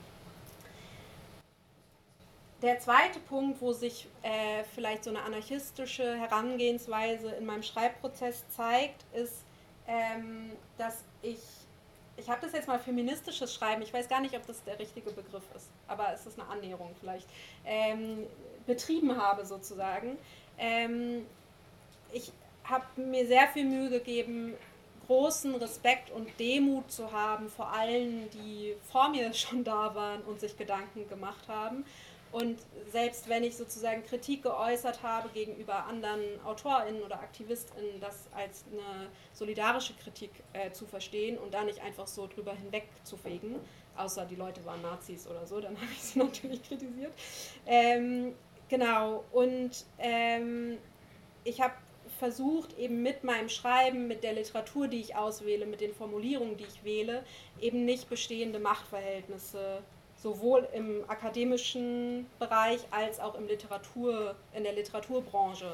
Der zweite Punkt, wo sich äh, vielleicht so eine anarchistische Herangehensweise in meinem Schreibprozess zeigt, ist, ähm, dass ich, ich habe das jetzt mal feministisches Schreiben, ich weiß gar nicht, ob das der richtige Begriff ist, aber es ist eine Annäherung vielleicht, ähm, betrieben habe sozusagen. Ähm, ich habe mir sehr viel Mühe gegeben, großen Respekt und Demut zu haben vor allen, die vor mir schon da waren und sich Gedanken gemacht haben. Und selbst wenn ich sozusagen Kritik geäußert habe gegenüber anderen AutorInnen oder AktivistInnen, das als eine solidarische Kritik äh, zu verstehen und da nicht einfach so drüber hinweg zu fegen, außer die Leute waren Nazis oder so, dann habe ich sie natürlich kritisiert. Ähm, genau, und ähm, ich habe versucht, eben mit meinem Schreiben, mit der Literatur, die ich auswähle, mit den Formulierungen, die ich wähle, eben nicht bestehende Machtverhältnisse sowohl im akademischen Bereich als auch im Literatur, in der Literaturbranche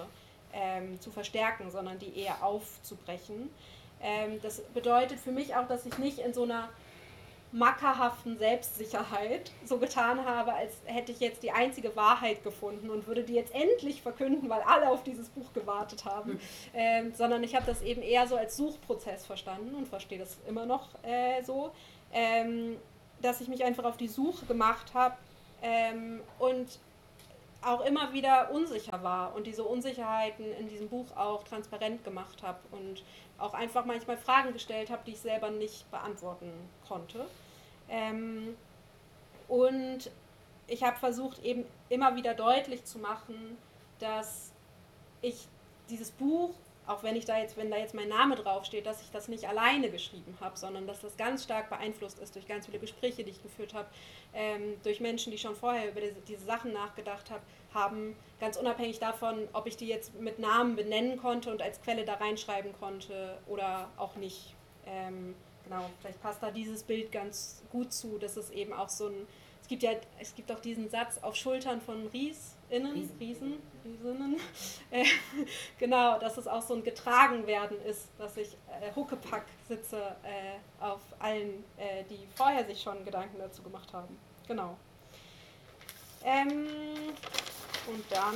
ähm, zu verstärken, sondern die eher aufzubrechen. Ähm, das bedeutet für mich auch, dass ich nicht in so einer mackerhaften Selbstsicherheit so getan habe, als hätte ich jetzt die einzige Wahrheit gefunden und würde die jetzt endlich verkünden, weil alle auf dieses Buch gewartet haben, mhm. ähm, sondern ich habe das eben eher so als Suchprozess verstanden und verstehe das immer noch äh, so, ähm, dass ich mich einfach auf die Suche gemacht habe ähm, und auch immer wieder unsicher war und diese Unsicherheiten in diesem Buch auch transparent gemacht habe und auch einfach manchmal Fragen gestellt habe, die ich selber nicht beantworten konnte. Ähm, und ich habe versucht, eben immer wieder deutlich zu machen, dass ich dieses Buch, auch wenn ich da jetzt, wenn da jetzt mein Name draufsteht, dass ich das nicht alleine geschrieben habe, sondern dass das ganz stark beeinflusst ist durch ganz viele Gespräche, die ich geführt habe, ähm, durch Menschen, die schon vorher über diese, diese Sachen nachgedacht hab, haben, ganz unabhängig davon, ob ich die jetzt mit Namen benennen konnte und als Quelle da reinschreiben konnte oder auch nicht. Ähm, genau, vielleicht passt da dieses Bild ganz gut zu, dass es eben auch so ein, es gibt ja, es gibt auch diesen Satz auf Schultern von Riesinnen, Riesen, Riesen, Riesinnen, äh, genau, dass es auch so ein Getragenwerden ist, dass ich äh, Huckepack sitze äh, auf allen, äh, die vorher sich schon Gedanken dazu gemacht haben. Genau. Ähm, und dann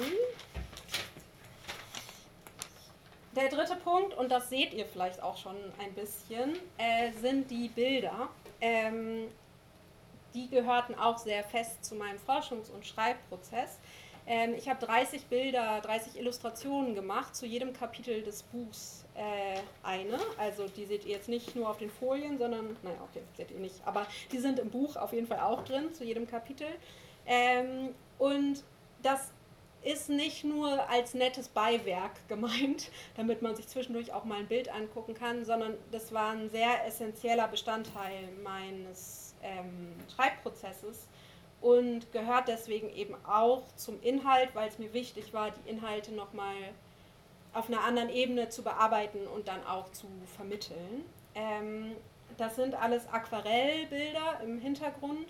der dritte Punkt, und das seht ihr vielleicht auch schon ein bisschen, äh, sind die Bilder. Ähm, die gehörten auch sehr fest zu meinem Forschungs- und Schreibprozess. Ähm, ich habe dreißig Bilder, dreißig Illustrationen gemacht, zu jedem Kapitel des Buchs äh, eine. Also die seht ihr jetzt nicht nur auf den Folien, sondern, naja, okay, seht ihr nicht, aber die sind im Buch auf jeden Fall auch drin, zu jedem Kapitel. Ähm, und das ist nicht nur als nettes Beiwerk gemeint, damit man sich zwischendurch auch mal ein Bild angucken kann, sondern das war ein sehr essentieller Bestandteil meines ähm, Schreibprozesses und gehört deswegen eben auch zum Inhalt, weil es mir wichtig war, die Inhalte nochmal auf einer anderen Ebene zu bearbeiten und dann auch zu vermitteln. Ähm, das sind alles Aquarellbilder im Hintergrund.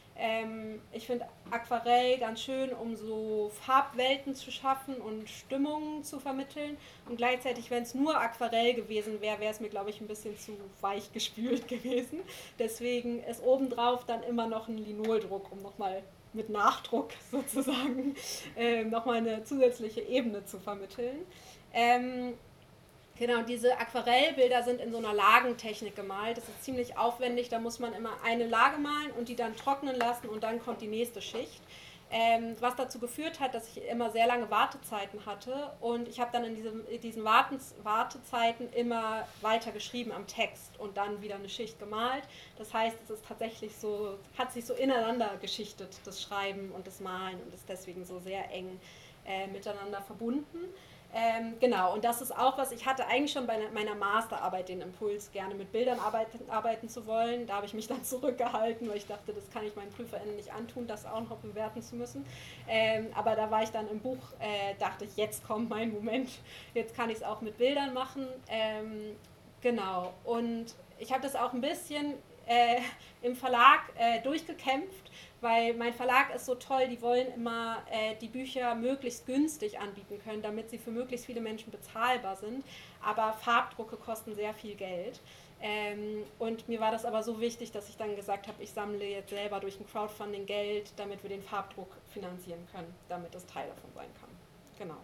Ähm, ich finde Aquarell ganz schön, um so Farbwelten zu schaffen und Stimmungen zu vermitteln. Und gleichzeitig, wenn es nur Aquarell gewesen wäre, wäre es mir, glaube ich, ein bisschen zu weich gespült gewesen. Deswegen ist obendrauf dann immer noch ein Linoldruck, um nochmal mit Nachdruck sozusagen äh, nochmal eine zusätzliche Ebene zu vermitteln. Ähm, Genau, diese Aquarellbilder sind in so einer Lagentechnik gemalt. Das ist ziemlich aufwendig, da muss man immer eine Lage malen und die dann trocknen lassen und dann kommt die nächste Schicht. Ähm, was dazu geführt hat, dass ich immer sehr lange Wartezeiten hatte und ich habe dann in, diesem, in diesen Wartens, Wartezeiten immer weiter geschrieben am Text und dann wieder eine Schicht gemalt. Das heißt, es ist tatsächlich so, hat sich so ineinander geschichtet, das Schreiben und das Malen und ist deswegen so sehr eng äh, miteinander verbunden. Ähm, genau, und das ist auch was, ich hatte eigentlich schon bei meiner Masterarbeit den Impuls, gerne mit Bildern arbeiten, arbeiten zu wollen. Da habe ich mich dann zurückgehalten, weil ich dachte, das kann ich meinen PrüferInnen nicht antun, das auch noch bewerten zu müssen. Ähm, aber da war ich dann im Buch, äh, dachte ich, jetzt kommt mein Moment, jetzt kann ich es auch mit Bildern machen. Ähm, genau, und ich habe das auch ein bisschen äh, im Verlag äh, durchgekämpft, weil mein Verlag ist so toll, die wollen immer äh, die Bücher möglichst günstig anbieten können, damit sie für möglichst viele Menschen bezahlbar sind. Aber Farbdrucke kosten sehr viel Geld. Ähm, und mir war das aber so wichtig, dass ich dann gesagt habe, ich sammle jetzt selber durch ein Crowdfunding Geld, damit wir den Farbdruck finanzieren können, damit es Teil davon sein kann. Genau.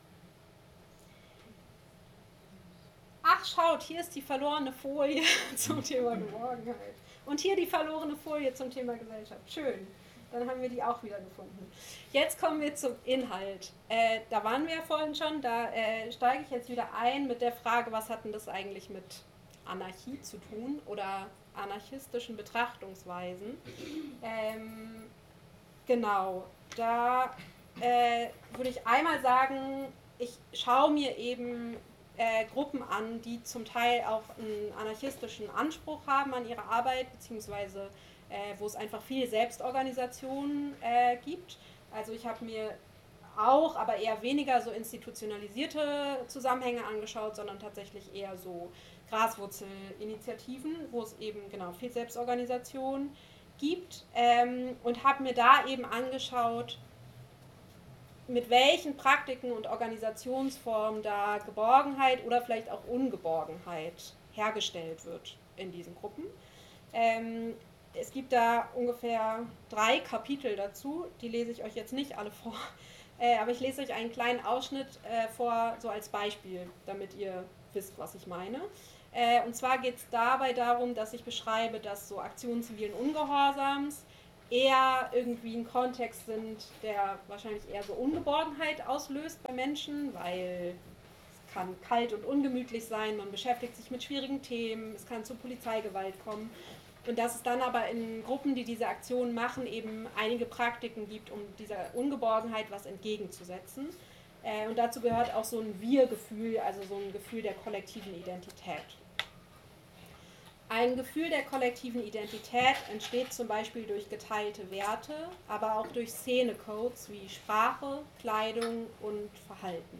Ach, schaut, hier ist die verlorene Folie zum Thema Geborgenheit. Und hier die verlorene Folie zum Thema Gesellschaft. Schön, dann haben wir die auch wieder gefunden. Jetzt kommen wir zum Inhalt. Äh, da waren wir ja vorhin schon, da äh, steige ich jetzt wieder ein mit der Frage, was hat denn das eigentlich mit Anarchie zu tun oder anarchistischen Betrachtungsweisen. Ähm, genau, da äh, würde ich einmal sagen, ich schaue mir eben Äh, Gruppen an, die zum Teil auch einen anarchistischen Anspruch haben an ihre Arbeit, beziehungsweise äh, wo es einfach viel Selbstorganisation äh, gibt. Also ich habe mir auch, aber eher weniger so institutionalisierte Zusammenhänge angeschaut, sondern tatsächlich eher so Graswurzelinitiativen, wo es eben genau viel Selbstorganisation gibt ähm, und habe mir da eben angeschaut, mit welchen Praktiken und Organisationsformen da Geborgenheit oder vielleicht auch Ungeborgenheit hergestellt wird in diesen Gruppen. Ähm, es gibt da ungefähr drei Kapitel dazu, die lese ich euch jetzt nicht alle vor, äh, aber ich lese euch einen kleinen Ausschnitt äh, vor, so als Beispiel, damit ihr wisst, was ich meine. Äh, und zwar geht es dabei darum, dass ich beschreibe, dass so Aktionen zivilen Ungehorsams eher irgendwie ein Kontext sind, der wahrscheinlich eher so Ungeborgenheit auslöst bei Menschen, weil es kann kalt und ungemütlich sein, man beschäftigt sich mit schwierigen Themen, es kann zu Polizeigewalt kommen. Und dass es dann aber in Gruppen, die diese Aktionen machen, eben einige Praktiken gibt, um dieser Ungeborgenheit was entgegenzusetzen. Äh, und dazu gehört auch so ein Wir-Gefühl, also so ein Gefühl der kollektiven Identität. Ein Gefühl der kollektiven Identität entsteht zum Beispiel durch geteilte Werte, aber auch durch Szenecodes wie Sprache, Kleidung und Verhalten.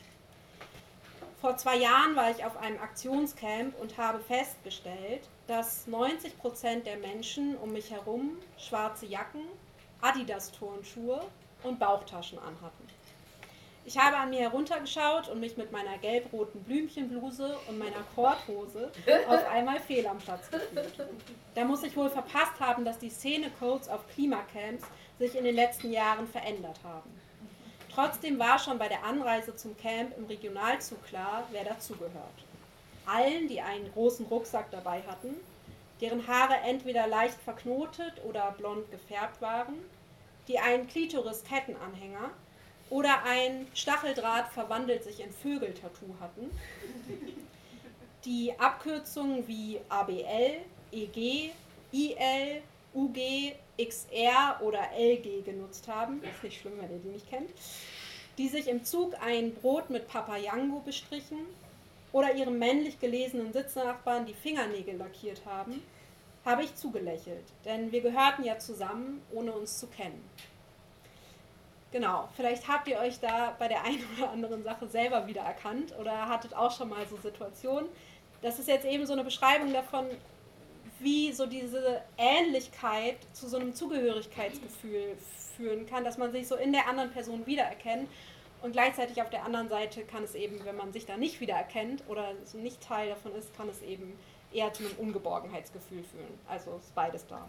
Vor zwei Jahren war ich auf einem Aktionscamp und habe festgestellt, dass neunzig Prozent der Menschen um mich herum schwarze Jacken, Adidas-Turnschuhe und Bauchtaschen anhatten. Ich habe an mir heruntergeschaut und mich mit meiner gelb-roten Blümchenbluse und meiner Korthose auf einmal fehl am Platz gefühlt. Da muss ich wohl verpasst haben, dass die Szenecodes auf Klimacamps sich in den letzten Jahren verändert haben. Trotzdem war schon bei der Anreise zum Camp im Regionalzug klar, wer dazugehört. Allen, die einen großen Rucksack dabei hatten, deren Haare entweder leicht verknotet oder blond gefärbt waren, die einen Klitoris-Kettenanhänger oder ein Stacheldraht verwandelt sich in Vögel-Tattoo hatten, die Abkürzungen wie A B L, E G, I L, U G, X R oder L G genutzt haben, ist nicht schlimm, wenn ihr die nicht kennt, die sich im Zug ein Brot mit Papayango bestrichen oder ihrem männlich gelesenen Sitznachbarn die Fingernägel lackiert haben, habe ich zugelächelt, denn wir gehörten ja zusammen, ohne uns zu kennen. Genau, vielleicht habt ihr euch da bei der einen oder anderen Sache selber wiedererkannt oder hattet auch schon mal so Situationen. Das ist jetzt eben so eine Beschreibung davon, wie so diese Ähnlichkeit zu so einem Zugehörigkeitsgefühl führen kann, dass man sich so in der anderen Person wiedererkennt und gleichzeitig auf der anderen Seite kann es eben, wenn man sich da nicht wiedererkennt oder so nicht Teil davon ist, kann es eben eher zu einem Ungeborgenheitsgefühl führen. Also ist beides da.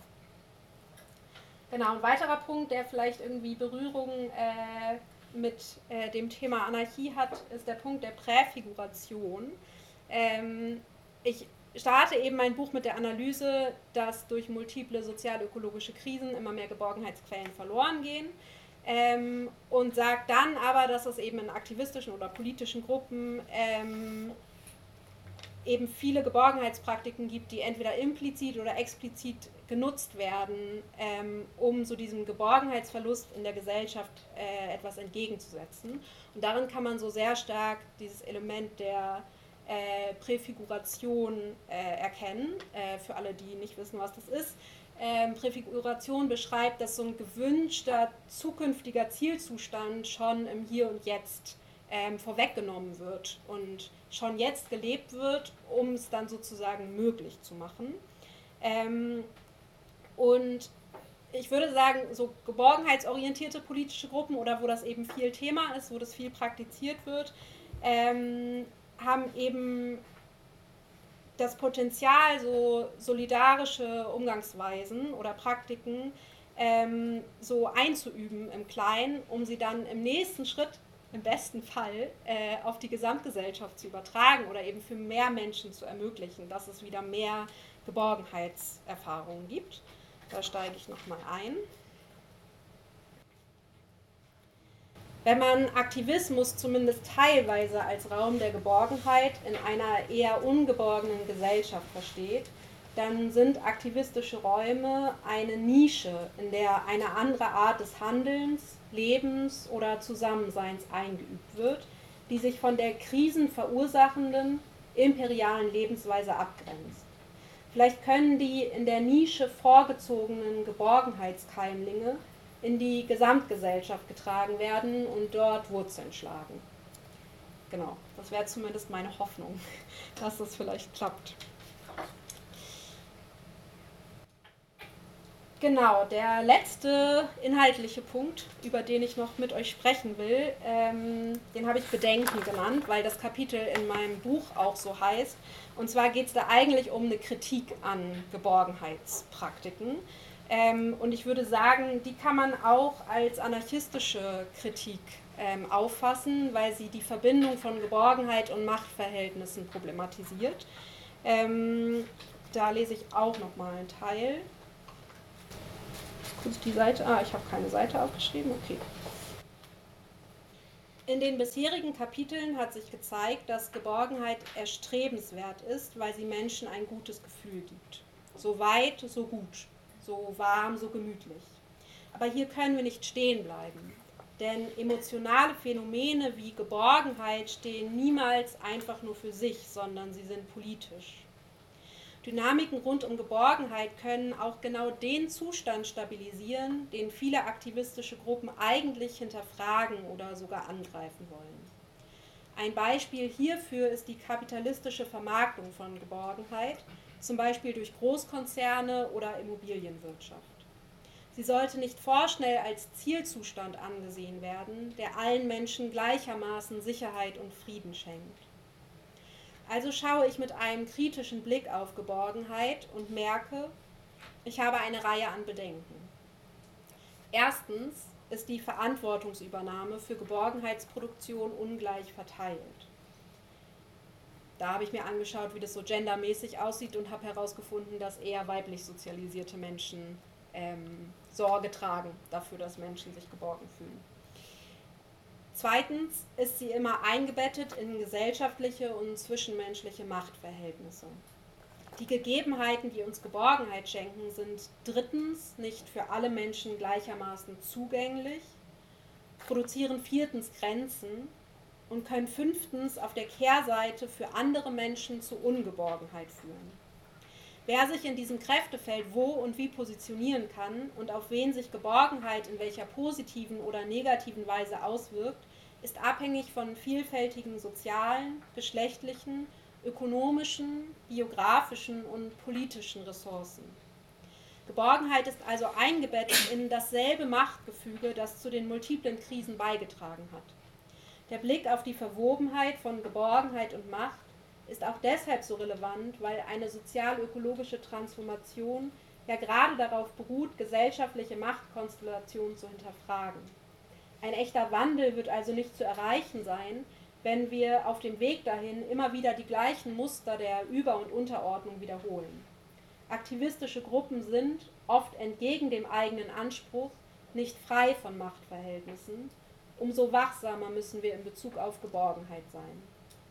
Genau, ein weiterer Punkt, der vielleicht irgendwie Berührung äh, mit äh, dem Thema Anarchie hat, ist der Punkt der Präfiguration. Ähm, ich starte eben mein Buch mit der Analyse, dass durch multiple sozial-ökologische Krisen immer mehr Geborgenheitsquellen verloren gehen ähm, und sage dann aber, dass es eben in aktivistischen oder politischen Gruppen ähm, eben viele Geborgenheitspraktiken gibt, die entweder implizit oder explizit genutzt werden, ähm, um so diesem Geborgenheitsverlust in der Gesellschaft äh, etwas entgegenzusetzen. Und darin kann man so sehr stark dieses Element der äh, Präfiguration äh, erkennen, äh, für alle, die nicht wissen, was das ist. Ähm, Präfiguration beschreibt, dass so ein gewünschter zukünftiger Zielzustand schon im Hier und Jetzt ähm, vorweggenommen wird und schon jetzt gelebt wird, um es dann sozusagen möglich zu machen. Ähm, und ich würde sagen, so geborgenheitsorientierte politische Gruppen oder wo das eben viel Thema ist, wo das viel praktiziert wird, ähm, haben eben das Potenzial, so solidarische Umgangsweisen oder Praktiken ähm, so einzuüben im Kleinen, um sie dann im nächsten Schritt im besten Fall äh, auf die Gesamtgesellschaft zu übertragen oder eben für mehr Menschen zu ermöglichen, dass es wieder mehr Geborgenheitserfahrungen gibt. Da steige ich nochmal ein. Wenn man Aktivismus zumindest teilweise als Raum der Geborgenheit in einer eher ungeborgenen Gesellschaft versteht, dann sind aktivistische Räume eine Nische, in der eine andere Art des Handelns, Lebens oder Zusammenseins eingeübt wird, die sich von der krisenverursachenden, imperialen Lebensweise abgrenzt. Vielleicht können die in der Nische vorgezogenen Geborgenheitskeimlinge in die Gesamtgesellschaft getragen werden und dort Wurzeln schlagen. Genau, das wäre zumindest meine Hoffnung, dass das vielleicht klappt. Genau, der letzte inhaltliche Punkt, über den ich noch mit euch sprechen will, ähm, den habe ich Bedenken genannt, weil das Kapitel in meinem Buch auch so heißt. Und zwar geht es da eigentlich um eine Kritik an Geborgenheitspraktiken. Ähm, und ich würde sagen, die kann man auch als anarchistische Kritik ähm, auffassen, weil sie die Verbindung von Geborgenheit und Machtverhältnissen problematisiert. Ähm, da lese ich auch nochmal einen Teil. Kurz die Seite. Ah, ich habe keine Seite aufgeschrieben. Okay. In den bisherigen Kapiteln hat sich gezeigt, dass Geborgenheit erstrebenswert ist, weil sie Menschen ein gutes Gefühl gibt. So weit, so gut. So warm, so gemütlich. Aber hier können wir nicht stehen bleiben. Denn emotionale Phänomene wie Geborgenheit stehen niemals einfach nur für sich, sondern sie sind politisch. Dynamiken rund um Geborgenheit können auch genau den Zustand stabilisieren, den viele aktivistische Gruppen eigentlich hinterfragen oder sogar angreifen wollen. Ein Beispiel hierfür ist die kapitalistische Vermarktung von Geborgenheit, zum Beispiel durch Großkonzerne oder Immobilienwirtschaft. Sie sollte nicht vorschnell als Zielzustand angesehen werden, der allen Menschen gleichermaßen Sicherheit und Frieden schenkt. Also schaue ich mit einem kritischen Blick auf Geborgenheit und merke, ich habe eine Reihe an Bedenken. Erstens ist die Verantwortungsübernahme für Geborgenheitsproduktion ungleich verteilt. Da habe ich mir angeschaut, wie das so gendermäßig aussieht und habe herausgefunden, dass eher weiblich sozialisierte Menschen ähm, Sorge tragen dafür, dass Menschen sich geborgen fühlen. Zweitens ist sie immer eingebettet in gesellschaftliche und zwischenmenschliche Machtverhältnisse. Die Gegebenheiten, die uns Geborgenheit schenken, sind drittens nicht für alle Menschen gleichermaßen zugänglich, produzieren viertens Grenzen und können fünftens auf der Kehrseite für andere Menschen zu Ungeborgenheit führen. Wer sich in diesem Kräftefeld wo und wie positionieren kann und auf wen sich Geborgenheit in welcher positiven oder negativen Weise auswirkt, ist abhängig von vielfältigen sozialen, geschlechtlichen, ökonomischen, biografischen und politischen Ressourcen. Geborgenheit ist also eingebettet in dasselbe Machtgefüge, das zu den multiplen Krisen beigetragen hat. Der Blick auf die Verwobenheit von Geborgenheit und Macht ist auch deshalb so relevant, weil eine sozial-ökologische Transformation ja gerade darauf beruht, gesellschaftliche Machtkonstellationen zu hinterfragen. Ein echter Wandel wird also nicht zu erreichen sein, wenn wir auf dem Weg dahin immer wieder die gleichen Muster der Über- und Unterordnung wiederholen. Aktivistische Gruppen sind, oft entgegen dem eigenen Anspruch, nicht frei von Machtverhältnissen. Umso wachsamer müssen wir in Bezug auf Geborgenheit sein.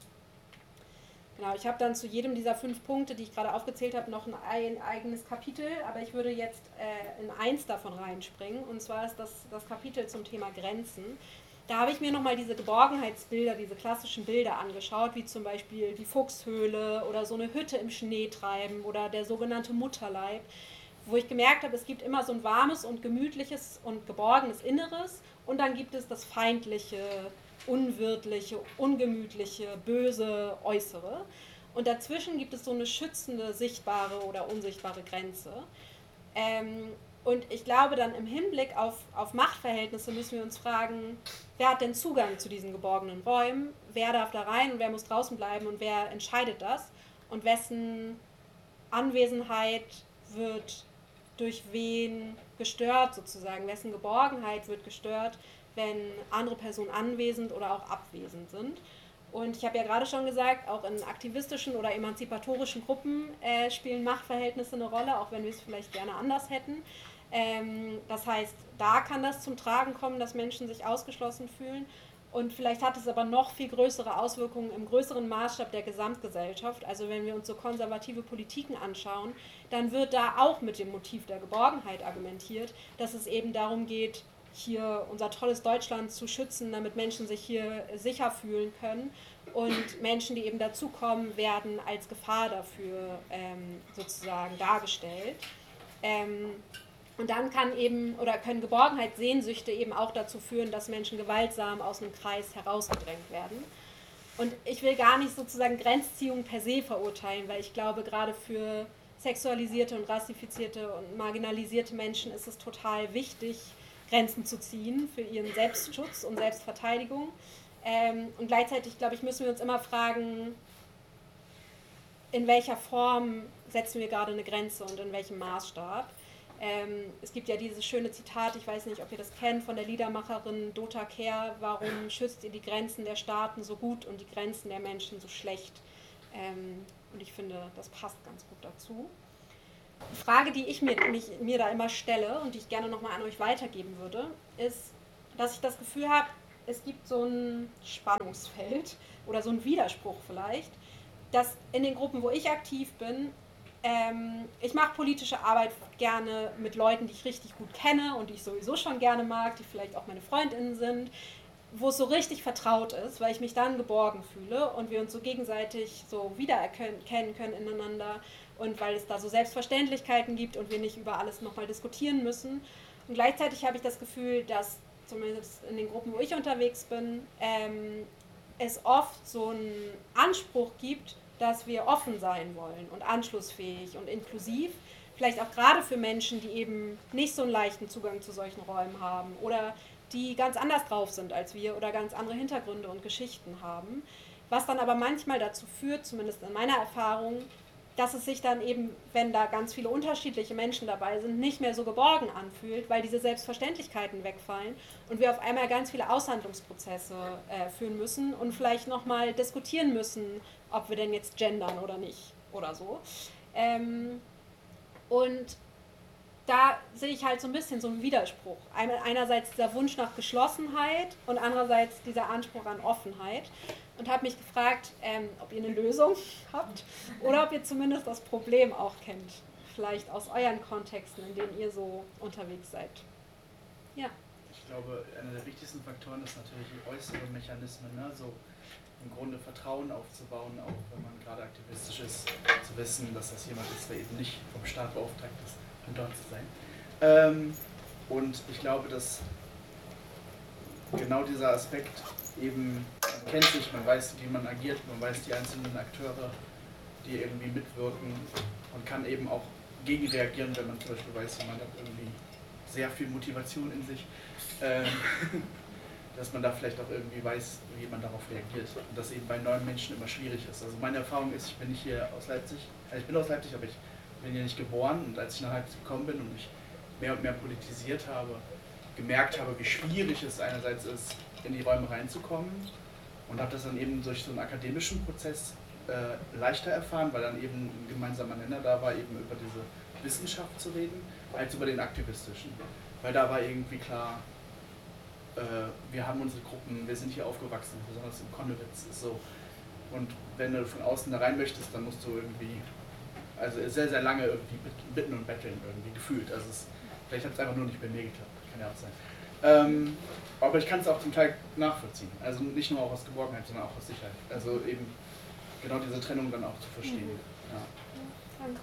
Genau, ich habe dann zu jedem dieser fünf Punkte, die ich gerade aufgezählt habe, noch ein eigenes Kapitel, aber ich würde jetzt äh, in eins davon reinspringen, und zwar ist das das Kapitel zum Thema Grenzen. Da habe ich mir nochmal diese Geborgenheitsbilder, diese klassischen Bilder angeschaut, wie zum Beispiel die Fuchshöhle oder so eine Hütte im Schnee treiben oder der sogenannte Mutterleib, wo ich gemerkt habe, es gibt immer so ein warmes und gemütliches und geborgenes Inneres und dann gibt es das feindliche, unwirtliche, ungemütliche, böse Äußere. Und dazwischen gibt es so eine schützende, sichtbare oder unsichtbare Grenze. Ähm, und ich glaube, dann im Hinblick auf, auf Machtverhältnisse müssen wir uns fragen, wer hat denn Zugang zu diesen geborgenen Räumen? Wer darf da rein und wer muss draußen bleiben und wer entscheidet das? Und wessen Anwesenheit wird durch wen gestört sozusagen? Wessen Geborgenheit wird gestört, wenn andere Personen anwesend oder auch abwesend sind. Und ich habe ja gerade schon gesagt, auch in aktivistischen oder emanzipatorischen Gruppen äh, spielen Machtverhältnisse eine Rolle, auch wenn wir es vielleicht gerne anders hätten. Ähm, das heißt, da kann das zum Tragen kommen, dass Menschen sich ausgeschlossen fühlen. Und vielleicht hat es aber noch viel größere Auswirkungen im größeren Maßstab der Gesamtgesellschaft. Also wenn wir uns so konservative Politiken anschauen, dann wird da auch mit dem Motiv der Geborgenheit argumentiert, dass es eben darum geht, hier unser tolles Deutschland zu schützen, damit Menschen sich hier sicher fühlen können. Und Menschen, die eben dazukommen, werden als Gefahr dafür ähm, sozusagen dargestellt. Ähm, und dann kann eben, oder können Geborgenheitssehnsüchte eben auch dazu führen, dass Menschen gewaltsam aus einem Kreis herausgedrängt werden. Und ich will gar nicht sozusagen Grenzziehung per se verurteilen, weil ich glaube, gerade für sexualisierte und rassifizierte und marginalisierte Menschen ist es total wichtig, Grenzen zu ziehen für ihren Selbstschutz und Selbstverteidigung. Ähm, und gleichzeitig, glaube ich, müssen wir uns immer fragen, in welcher Form setzen wir gerade eine Grenze und in welchem Maßstab. Ähm, es gibt ja dieses schöne Zitat, ich weiß nicht, ob ihr das kennt, von der Liedermacherin Dota Kehr: Warum schützt ihr die Grenzen der Staaten so gut und die Grenzen der Menschen so schlecht? Ähm, und ich finde, das passt ganz gut dazu. Die Frage, die ich mir, mich, mir da immer stelle und die ich gerne nochmal an euch weitergeben würde, ist, dass ich das Gefühl habe, es gibt so ein Spannungsfeld oder so einen Widerspruch vielleicht, dass in den Gruppen, wo ich aktiv bin, ähm, ich mache politische Arbeit gerne mit Leuten, die ich richtig gut kenne und die ich sowieso schon gerne mag, die vielleicht auch meine FreundInnen sind, wo es so richtig vertraut ist, weil ich mich dann geborgen fühle und wir uns so gegenseitig so wiedererkennen können ineinander und weil es da so Selbstverständlichkeiten gibt und wir nicht über alles nochmal diskutieren müssen. Und gleichzeitig habe ich das Gefühl, dass zumindest in den Gruppen, wo ich unterwegs bin, ähm, es oft so einen Anspruch gibt, dass wir offen sein wollen und anschlussfähig und inklusiv, vielleicht auch gerade für Menschen, die eben nicht so einen leichten Zugang zu solchen Räumen haben oder die ganz anders drauf sind als wir oder ganz andere Hintergründe und Geschichten haben, was dann aber manchmal dazu führt, zumindest in meiner Erfahrung, dass es sich dann eben, wenn da ganz viele unterschiedliche Menschen dabei sind, nicht mehr so geborgen anfühlt, weil diese Selbstverständlichkeiten wegfallen und wir auf einmal ganz viele Aushandlungsprozesse äh, führen müssen und vielleicht nochmal diskutieren müssen, ob wir denn jetzt gendern oder nicht oder so. Ähm, und da sehe ich halt so ein bisschen so einen Widerspruch. Einerseits dieser Wunsch nach Geschlossenheit und andererseits dieser Anspruch an Offenheit. Und habe mich gefragt, ähm, ob ihr eine Lösung habt oder ob ihr zumindest das Problem auch kennt. Vielleicht aus euren Kontexten, in denen ihr so unterwegs seid. Ja. Ich glaube, einer der wichtigsten Faktoren ist natürlich die äußeren Mechanismen, ne? So im Grunde Vertrauen aufzubauen, auch wenn man gerade aktivistisch ist, zu wissen, dass das jemand ist, der eben nicht vom Staat beauftragt ist, um dort zu sein. Ähm, und ich glaube, dass genau dieser Aspekt eben, man kennt sich, man weiß, wie man agiert, man weiß die einzelnen Akteure, die irgendwie mitwirken und kann eben auch gegenreagieren, wenn man zum Beispiel weiß, jemand hat irgendwie sehr viel Motivation in sich, ähm, dass man da vielleicht auch irgendwie weiß, wie man darauf reagiert und das eben bei neuen Menschen immer schwierig ist. Also meine Erfahrung ist, ich bin nicht hier aus Leipzig, also ich bin aus Leipzig, aber ich bin hier nicht geboren und als ich nach Leipzig gekommen bin und mich mehr und mehr politisiert habe, gemerkt habe, wie schwierig es einerseits ist, in die Räume reinzukommen und habe das dann eben durch so einen akademischen Prozess äh, leichter erfahren, weil dann eben ein gemeinsamer Nenner da war, eben über diese Wissenschaft zu reden, als über den aktivistischen. Weil da war irgendwie klar, äh, wir haben unsere Gruppen, wir sind hier aufgewachsen, besonders im Konnewitz ist so. Und wenn du von außen da rein möchtest, dann musst du irgendwie, also sehr, sehr lange irgendwie bitten und betteln irgendwie gefühlt. Also es, vielleicht hat es einfach nur nicht bei mir geklappt, kann ja auch sein. Ähm, aber ich kann es auch zum Teil nachvollziehen. Also nicht nur auch aus Geborgenheit, sondern auch aus Sicherheit. Also eben genau diese Trennung dann auch zu verstehen. Mhm. Ja. Danke.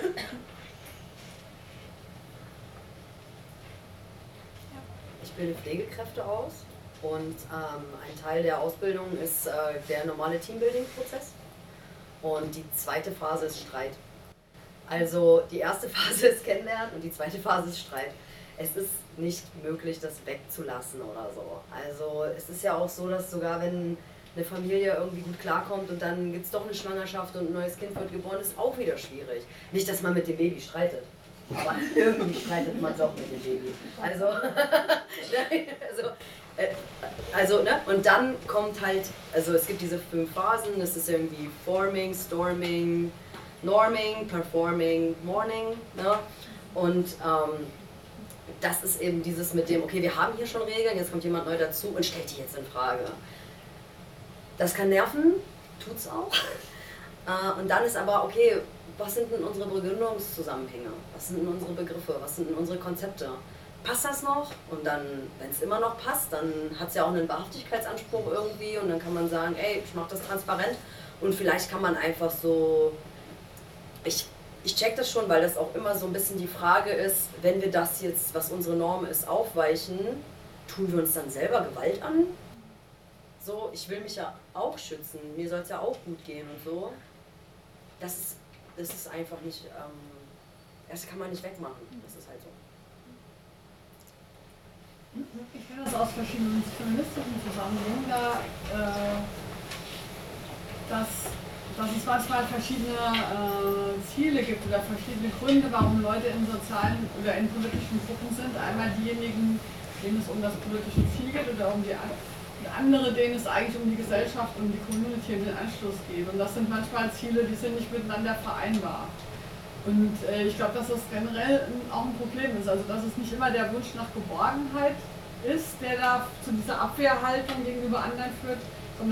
Ich bilde Pflegekräfte aus und ähm, ein Teil der Ausbildung ist äh, der normale Teambuilding-Prozess und die zweite Phase ist Streit. Also die erste Phase ist Kennenlernen und die zweite Phase ist Streit. Es ist nicht möglich, das wegzulassen oder so. Also es ist ja auch so, dass sogar wenn eine Familie irgendwie gut klarkommt und dann gibt es doch eine Schwangerschaft und ein neues Kind wird geboren, ist auch wieder schwierig. Nicht, dass man mit dem Baby streitet, aber irgendwie streitet man doch mit dem Baby. Also, also, äh, also ne? Und dann kommt halt, also es gibt diese fünf Phasen, das ist irgendwie Forming, Storming, Norming, Performing, Mourning, ne? Und ähm, das ist eben dieses mit dem, okay, wir haben hier schon Regeln, jetzt kommt jemand neu dazu und stellt die jetzt in Frage. Das kann nerven, tut's auch. Äh, und dann ist aber, okay, was sind denn unsere Begründungszusammenhänge? Was sind denn unsere Begriffe? Was sind denn unsere Konzepte? Passt das noch? Und dann, wenn es immer noch passt, dann hat es ja auch einen Wahrhaftigkeitsanspruch irgendwie und dann kann man sagen, ey, ich mache das transparent und vielleicht kann man einfach so, ich, ich check das schon, weil das auch immer so ein bisschen die Frage ist, wenn wir das jetzt, was unsere Norm ist, aufweichen, tun wir uns dann selber Gewalt an? So, ich will mich ja auch schützen, mir soll es ja auch gut gehen und so. Das ist das ist einfach nicht, ähm, das kann man nicht wegmachen. Das ist halt so. Ich kenne das aus verschiedenen feministischen Zusammenhängen, da, äh, dass, dass es manchmal verschiedene äh, Ziele gibt oder verschiedene Gründe, warum Leute in sozialen oder in politischen Gruppen sind. Einmal diejenigen, denen es um das politische Ziel geht oder um die und andere, denen es eigentlich um die Gesellschaft, um die Community, um den Anschluss geht. Und das sind manchmal Ziele, die sind nicht miteinander vereinbar. Und äh, ich glaube, dass das generell auch ein Problem ist. Also dass es nicht immer der Wunsch nach Geborgenheit ist, der da zu dieser Abwehrhaltung gegenüber anderen führt,